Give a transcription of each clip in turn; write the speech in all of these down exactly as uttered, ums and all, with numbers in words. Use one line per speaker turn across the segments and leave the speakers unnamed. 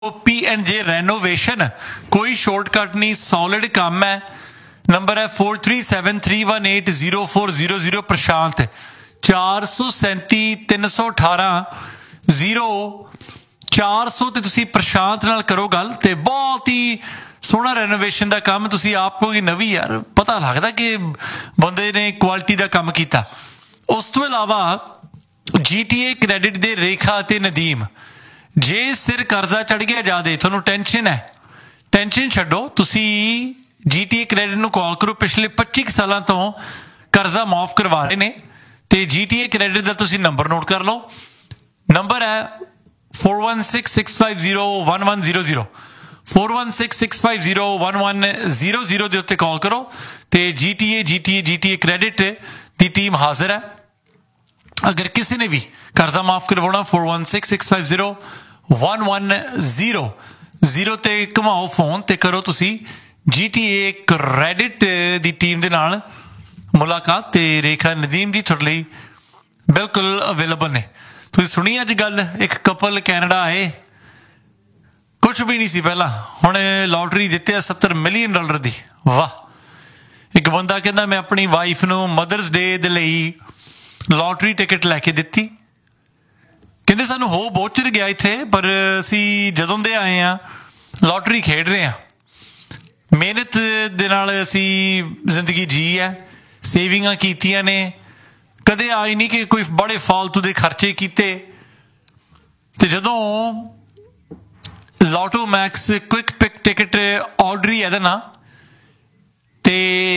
P and J renovation कोई shortcut नहीं, solid काम है। नंबर है four three seven three one eight zero four zero zero. प्रशांत चार सौ सैंती तीन सौ अठारह जीरो चार सौ ते तुसी प्रशांत नाल करो गल ते बहुत ही सोहना रेनोवेशन का काम तुसी आप कोई नवी यार पता लगता कि बंदे ने क्वालिटी का काम किया। उस तो इलावा जी टी ए क्रैडिट दे रेखा ते नदीम जे सिर कर्जा चढ़ गया जादे थोनू टेंशन है, टेंशन छड्डो, तुसी जी टी ए क्रैडिट नू कॉल करो। पिछले पच्ची साल तो कर्जा माफ करवा रहे ने ते जी टी ए क्रैडिट का तुसी नंबर नोट कर लो। नंबर है four one six six five zero one one zero zero four one six six five zero one one zero zero के उत्ते कॉल करो तो G T A G T A G T A credit की team हाजिर है। अगर किसी ने भी कर्जा माफ करवाना four one six six five zero one one zero zero ते घुमाओ फोन ते करो तुसी जी टी ए क्रैडिट की टीम के नाल मुलाकात। ते रेखा नदीम जी थोड़े लिए बिल्कुल अवेलेबल ने। तुसीं सुनी अज गल, एक कपल कैनेडा आए, कुछ भी नहीं सी पहला, हुण लॉटरी जित्तिया सत्तर मिलियन डॉलर की। वाह। एक बंदा कहता मैं अपनी वाइफ नू मदर्स डे दे लई लॉटरी टिकट लैके दिती, कहते सानू हो बहुत चिर गया इत्थे, पर असी जदों दे आए हैं लॉटरी खेड रहे हैं, मेहनत दे नाल असी जिंदगी जी है, सेविंगां कीतियां ने, कदे आई नहीं कि कोई बड़े फालतू दे खर्चे कीते। ते जदों Lato max quick pick ticket ऑर्डरी है ना ते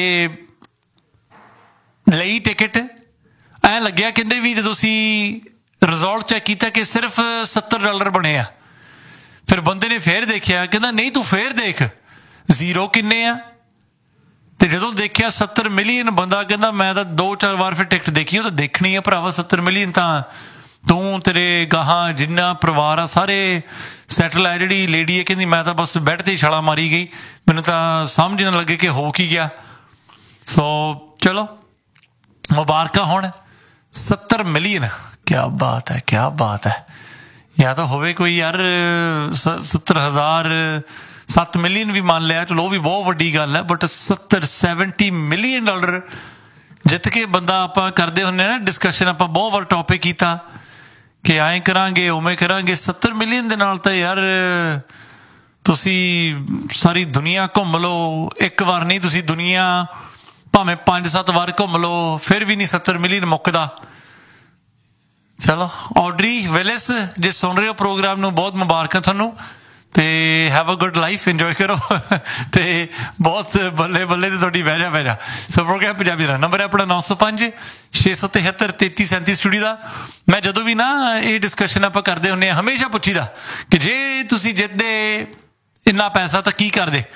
लई टिकट ऐ लग्या, कहते भी जो रिजल्ट चैक किया कि सिर्फ सत्तर डॉलर बने आ। फिर बंदे ने फिर देखा, कहता नहीं तू फिर देख जीरो किन्ने आ, ते जदों देखा सत्तर मिलियन, बंदा कहता मैं तो दो चार बार फिर टिकट देखी, तो देखनी है भरावा सत्तर मिलियन तो तू तेरे गाहां जिन्ना परिवार आ सारे सैटल है। जी लेडी है कहती मैं तो बस बैठ ते छाला मारी गई, मैनू तो समझ ना लगे कि हो की गया। सो चलो मुबारक होण सत्तर मिलियन, क्या बात है, क्या बात है। या तो होवे कोई यार सत्तर हज़ार सत्त मिलियन भी मान लिया, चलो वो भी बहुत वड्डी गल है, बट सत्तर सैवनटी मिलियन डॉलर जित के बंदा आपां करदे हुंदे ना डिस्कशन, आपां बहुत बार टॉपिक कीता कि आए करांगे उवें करांगे। सत्तर मिलियन दे नाल तां यार तुसी सारी दुनिया घुम लो, एक बार नहीं तुसी दुनिया भावें पांच सत्त बार घुम लो फिर भी नहीं सत्तर मिलियन मुकदा। चलो ऑड्री विलिस जे सुन रहे हो प्रोग्राम नू बहुत मुबारक थानू, ते have a good life, enjoy करो ते बहुत बल्ले बल्ले ते थोड़ी बह जा बह जा। सो प्रोग्राम पंजाबी दा नंबर है अपना नौ सौ पंज छे सौ तिहत्तर तेती सैंती स्टूडियो का। मैं जदों भी ना ये डिस्कशन आप करते होंगे हमेशा पुछी दा कि जे तुसी जितदे इन्ना पैसा तो की करदे।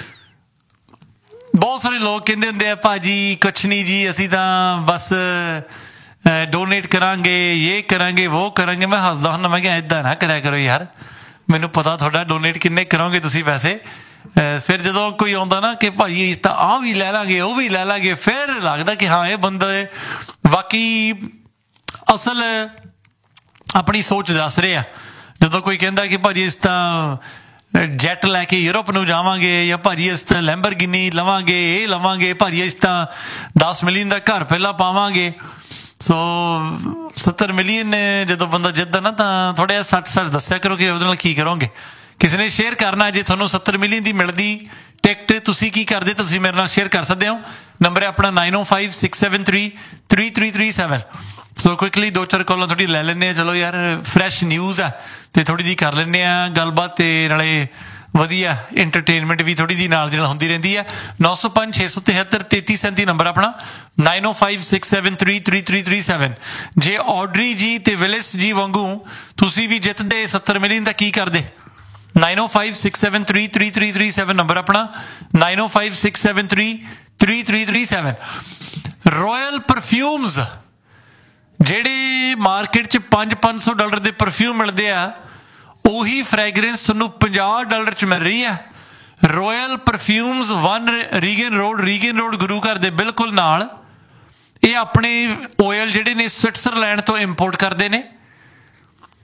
बहुत सारे लोग कहते होंगे भाजी कुछ नहीं जी असी तो बस डोनेट करांगे, ये करांगे वो करांगे। मैं हसदा हुंदा, मैं क्या इदा ना कराया करो यार, मैनू पता थोड़ा डोनेट किन्ने करोगे तुसी पैसे। फिर जो कोई आता ना कि भाई तो आ भी लै लांगे वो भी लै लांगे, फिर लगता कि हाँ ये बंदे बाकी असल अपनी सोच दस रहे हैं। जो कोई कहता कि भाजी इस जैट लैके यूरोप नू जावांगे, या भाजी इस लैंबरगिनी लवांगे, ये लवांगे, भाजी इस दस मिलियन का घर पहला पावांगे। सो सत्तर मिलियन जो बंदा जितदा ना तो थोड़ा सच सच दस्या करो कि उहदे नाल की करोगे। किसी ने शेयर करना जे थोनू सत्तर मिलियन की मिलती टिकट तुसी की करदे, तुसी मेरे नाल शेयर कर सकते हो। नंबर है अपना नाइन ओ five six seven three three three three seven. So quickly दो चार कॉलों थोड़ी लै लें, चलो यार फ्रैश न्यूज़ है तो थोड़ी जी कर लें गलबात, नाले वधिया इंटरटेनमेंट भी थोड़ी जी नाल दी नाल हुंदी रहिंदी है। नौ सौ पंज छे सौ तिहत्तर तेती सैंती नंबर अपना नाइन ओ five six seven three three three three seven. जे ऑड्री जी ते विलिस जी वांगू तुसी भी जितदे सत्तर मिलियन का की करदे, नाइन ओ five six seven three three three three seven number अपना नाइन ओ five six seven three three three three seven. Royal perfumes जेड़े मार्केट च पांच पांच सौ डॉलर के परफ्यूम मिलते हैं, उही फ्रैगरेंस तुहानू पचास डॉलर च मिल रही है। Royal perfumes one Regan road Regan road गुरु घर दे बिल्कुल नाल। ये अपने ऑयल जेडे ने स्विट्जरलैंड तो इंपोर्ट करते हैं।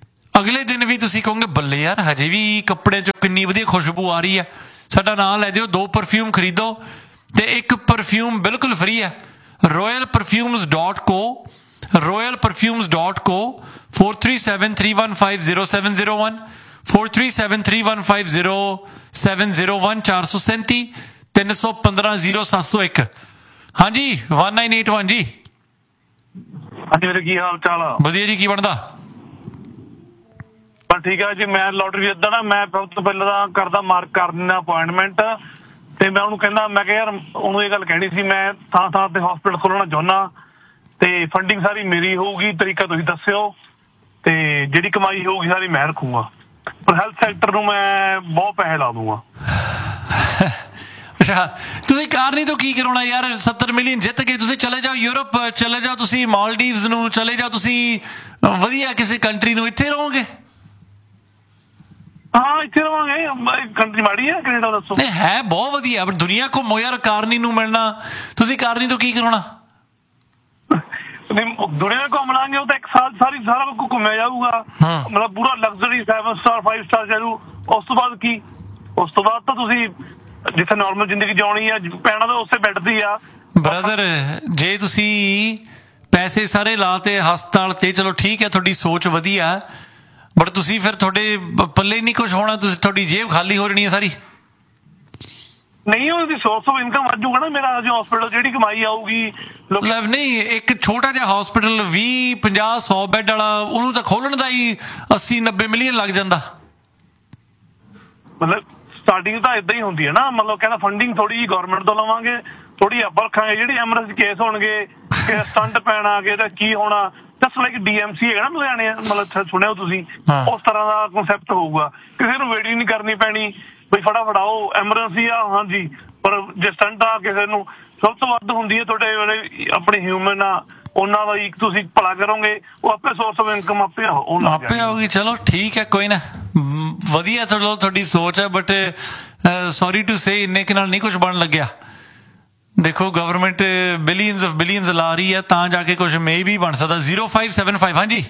ਅਗਲੇ ਦਿਨ ਵੀ ਤੁਸੀਂ ਕਹੋਗੇ ਬੱਲੇ ਯਾਰ ਹਜੇ ਵੀ ਕੱਪੜੇ 'ਚੋਂ ਕਿੰਨੀ ਵਧੀਆ ਖੁਸ਼ਬੂ ਆ ਰਹੀ ਹੈ, ਸਾਡਾ ਨਾਂ ਲੈ ਦਿਓ, ਦੋ ਪਰਫਿਊਮ ਖਰੀਦੋ ਤੇ ਇੱਕ ਪਰਫਿਊਮ ਬਿਲਕੁਲ ਫ੍ਰੀ ਹੈ। ਰੋਇਲ ਪਰਫਿਊਮਸ ਡਾਟ ਕੋ ਰੋਇਲ ਪਰਫਿਊਮਸ ਡਾਟ ਕੋ four three seven three one five zero seven zero one four three seven three one five zero seven zero one चार सौ सैंती तीन सौ पंद्रह जीरो सत्त सौ एक। हाँ जी वन नाइन एट वन जी।
हाँ जी मेरे की हाल चाल आ?
ਵਧੀਆ ਜੀ, ਕੀ ਬਣਦਾ?
ਪਰ ਠੀਕ ਹੈ ਜੀ, ਮੈਂ ਲੋਟਰੀ ਇਦਾਂ ਨਾ, ਮੈਂ ਸਭ ਤੋਂ ਪਹਿਲਾਂ ਤਾਂ ਕਰਦਾ ਮਾਰਕ ਕਰ ਦਿੰਦਾ ਅਪਾਇੰਟਮੈਂਟ, ਤੇ ਮੈਂ ਉਹਨੂੰ ਕਹਿੰਦਾ, ਮੈਂ ਕਿਹਾ ਯਾਰ ਉਹਨੂੰ ਇਹ ਗੱਲ ਕਹਿਣੀ ਸੀ, ਮੈਂ ਥਾਂ ਥਾਂ ਤੇ ਹਸਪੀਟਲ ਖੋਲਣਾ ਚਾਹੁੰਦਾ ਤੇ ਫੰਡਿੰਗ ਸਾਰੀ ਮੇਰੀ ਹੋਊਗੀ, ਤਰੀਕਾ ਤੁਸੀਂ ਦੱਸਿਓ, ਤੇ ਜਿਹੜੀ ਕਮਾਈ ਹੋਊਗੀ ਸਾਰੀ ਮੈਂ ਰੱਖੂਗਾ, ਪਰ ਹੈਲਥ ਸੈਕਟਰ ਨੂੰ ਮੈਂ ਬਹੁਤ ਪੈਸੇ ਲਾ ਦੂੰਗਾ।
ਅੱਛਾ ਤੁਸੀਂ ਕਾਰਨੀ ਤੋਂ ਕੀ ਕਰਾਉਣਾ ਯਾਰ? ਸੱਤਰ ਮਿਲੀਅਨ ਜਿੱਤ ਕੇ ਤੁਸੀਂ ਚਲੇ ਜਾਓ ਯੂਰਪ, ਚਲੇ ਜਾਓ ਤੁਸੀਂ ਮਾਲਦੀਵਜ਼ ਨੂੰ, ਚਲੇ ਜਾਓ ਤੁਸੀਂ ਵਧੀਆ ਕਿਸੇ ਕੰਟਰੀ ਨੂੰ, ਇੱਥੇ ਰਹੋਗੇ?
ਹਾਂ ਇੱਥੇ ਰਵਾਂਗੇ, ਕੰਟਰੀ ਮਾੜੀ ਹੈ ਕੈਨੇਡਾ, ਦੱਸੋ?
ਨਹੀਂ ਹੈ ਬਹੁਤ ਵਧੀਆ, ਪਰ ਦੁਨੀਆ ਘੁੰਮੋ ਯਾਰ, ਕਾਰਨੀ ਨੂੰ ਮਿਲਣਾ, ਤੁਸੀਂ ਕਾਰਨੀ ਤੋਂ ਕੀ ਕਰਾਉਣਾ?
ਦੁਨੀਆ ਘੁੰਮ ਲਾਂਗੇ, ਉਹ ਤਾਂ ਇੱਕ ਸਾਲ ਸਾਰੀ ਸਾਰਾ ਕੁਝ ਘੁੰਮਿਆ ਜਾਊਗਾ, ਮਤਲਬ ਪੂਰਾ luxury seven star five star ਚੱਲੂ। ਉਸ ਤੋਂ ਬਾਅਦ ਕੀ? ਉਸ ਤੋਂ ਬਾਅਦ ਤਾਂ ਤੁਸੀਂ ਜਿੱਥੇ ਨੋਰਮਲ ਜ਼ਿੰਦਗੀ ਜਿਉਣੀ ਆ, ਪੈਣਾ ਤਾਂ ਉਸੇ ਬੈੱਡ ਦੀ ਆ।
ਬ੍ਰਦਰ ਜੇ ਤੁਸੀਂ ਪੈਸੇ ਸਾਰੇ ਲਾਤੇ ਹਸਪਤਾਲ ਤੇ, ਚਲੋ ਠੀਕ ਹੈ ਤੁਹਾਡੀ ਸੋਚ ਵਧੀਆ, ਬਟ ਤੁਸੀਂ ਫਿਰ ਤੁਹਾਡੇ ਪੱਲੇ ਨਹੀਂ ਕੁਝ ਹੋਣਾ, ਤੁਸੀਂ ਤੁਹਾਡੀ ਜੇਬ ਖਾਲੀ ਹੋ ਜਾਣੀ ਹੈ ਸਾਰੀ।
ਨਹੀਂ ਉਹਦੀ ਸੋਰਸ ਆਫ ਇਨਕਮ ਵੱਜੂਗਾ ਨਾ ਮੇਰਾ, ਜੋ ਹਸਪੀਟਲ ਜਿਹੜੀ ਕਮਾਈ ਆਊਗੀ।
ਨਹੀਂ ਇੱਕ ਛੋਟਾ ਜਿਹਾ ਹਸਪੀਟਲ ਵੀਹ ਪੰਜਾਹ ਸੌ ਬੈੱਡ ਵਾਲਾ, ਉਹਨੂੰ ਤਾਂ ਖੋਲਣ ਦਾ ਹੀ ਅੱਸੀ ਨੱਬੇ ਮਿਲੀਅਨ ਲੱਗ ਜਾਂਦਾ।
ਮਤਲਬ ਸਟਾਰਟਿੰਗ ਤਾਂ ਏਦਾਂ ਹੀ ਹੁੰਦੀ ਹੈ ਨਾ, ਮਤਲਬ ਕਹਿੰਦਾ ਫੰਡਿੰਗ ਥੋੜੀ ਜਿਹੀ ਗਵਰਨਮੈਂਟ ਤੋਂ ਲਵਾਂਗੇ, ਥੋੜੀ ਆਪਾਂ ਰੱਖਾਂਗੇ, ਜਿਹੜੀ ਐਮਰਜੈਂਸੀ ਕੇਸ ਹੋਣਗੇ, ਕਿ ਸਟੰਟ ਪੈਣਾ, ਕਿ ਇਹਦਾ ਕੀ ਹੋਣਾ, ਜਸਟ ਲਾਈਕ ਡੀਐਮਸੀ ਹੈਗਾ ਨਾ ਲੁਧਿਆਣੇ, ਮਤਲਬ ਸੁਣਿਆ ਤੁਸੀਂ, ਉਸ ਤਰ੍ਹਾਂ ਦਾ ਕਨਸੈਪਟ ਹੋਊਗਾ। ਕਿਸੇ ਨੂੰ ਵੇਟਿੰਗ ਨਹੀਂ ਕਰਨੀ ਪੈਣੀ, ਬਈ ਫਟਾਫਟ ਆਓ, ਐਮਰਜੈਂਸੀ ਆ, ਹਾਂਜੀ, ਪਰ ਜੇ ਸਟੰਟ ਆ ਕਿਸੇ ਨੂੰ, ਸਭ ਤੋਂ ਵੱਧ ਹੁੰਦੀ ਹੈ ਤੁਹਾਡੇ ਆਪਣੇ ਹਿਊਮਨ ਆ, ਉਹਨਾਂ ਦਾ ਇੱਕ ਤੁਸੀਂ ਭਲਾ ਕਰੋਗੇ, ਉਹ ਆਪੇ ਸੋਰਸ ਆਫ ਇਨਕਮ ਆਪੇ
ਆਪੇ ਆਊਗੀ। ਚਲੋ ਠੀਕ ਹੈ, ਕੋਈ ਨਾ, ਵਧੀਆ ਚਲੋ ਤੁਹਾਡੀ ਸੋਚ ਹੈ, ਬਟ ਸੌਰੀ ਟੂ ਸੇ ਇੰਨੇ ਕੁ ਨਾਲ ਨਹੀਂ ਕੁਝ ਬਣ ਲੱਗਿਆ। ਦੇਖੋ ਗਵਰਨਮੈਂਟ ਬਿਲੀਅਨਸ ਆਫ ਬਿਲੀਅਨਸ ਲਾ ਰਹੀ ਹੈ, ਤਾਂ ਜਾ ਕੇ ਕੁਝ ਮੇ ਵੀ ਬਣ ਸਕਦਾ। Zero five seven five. ਹਾਂਜੀ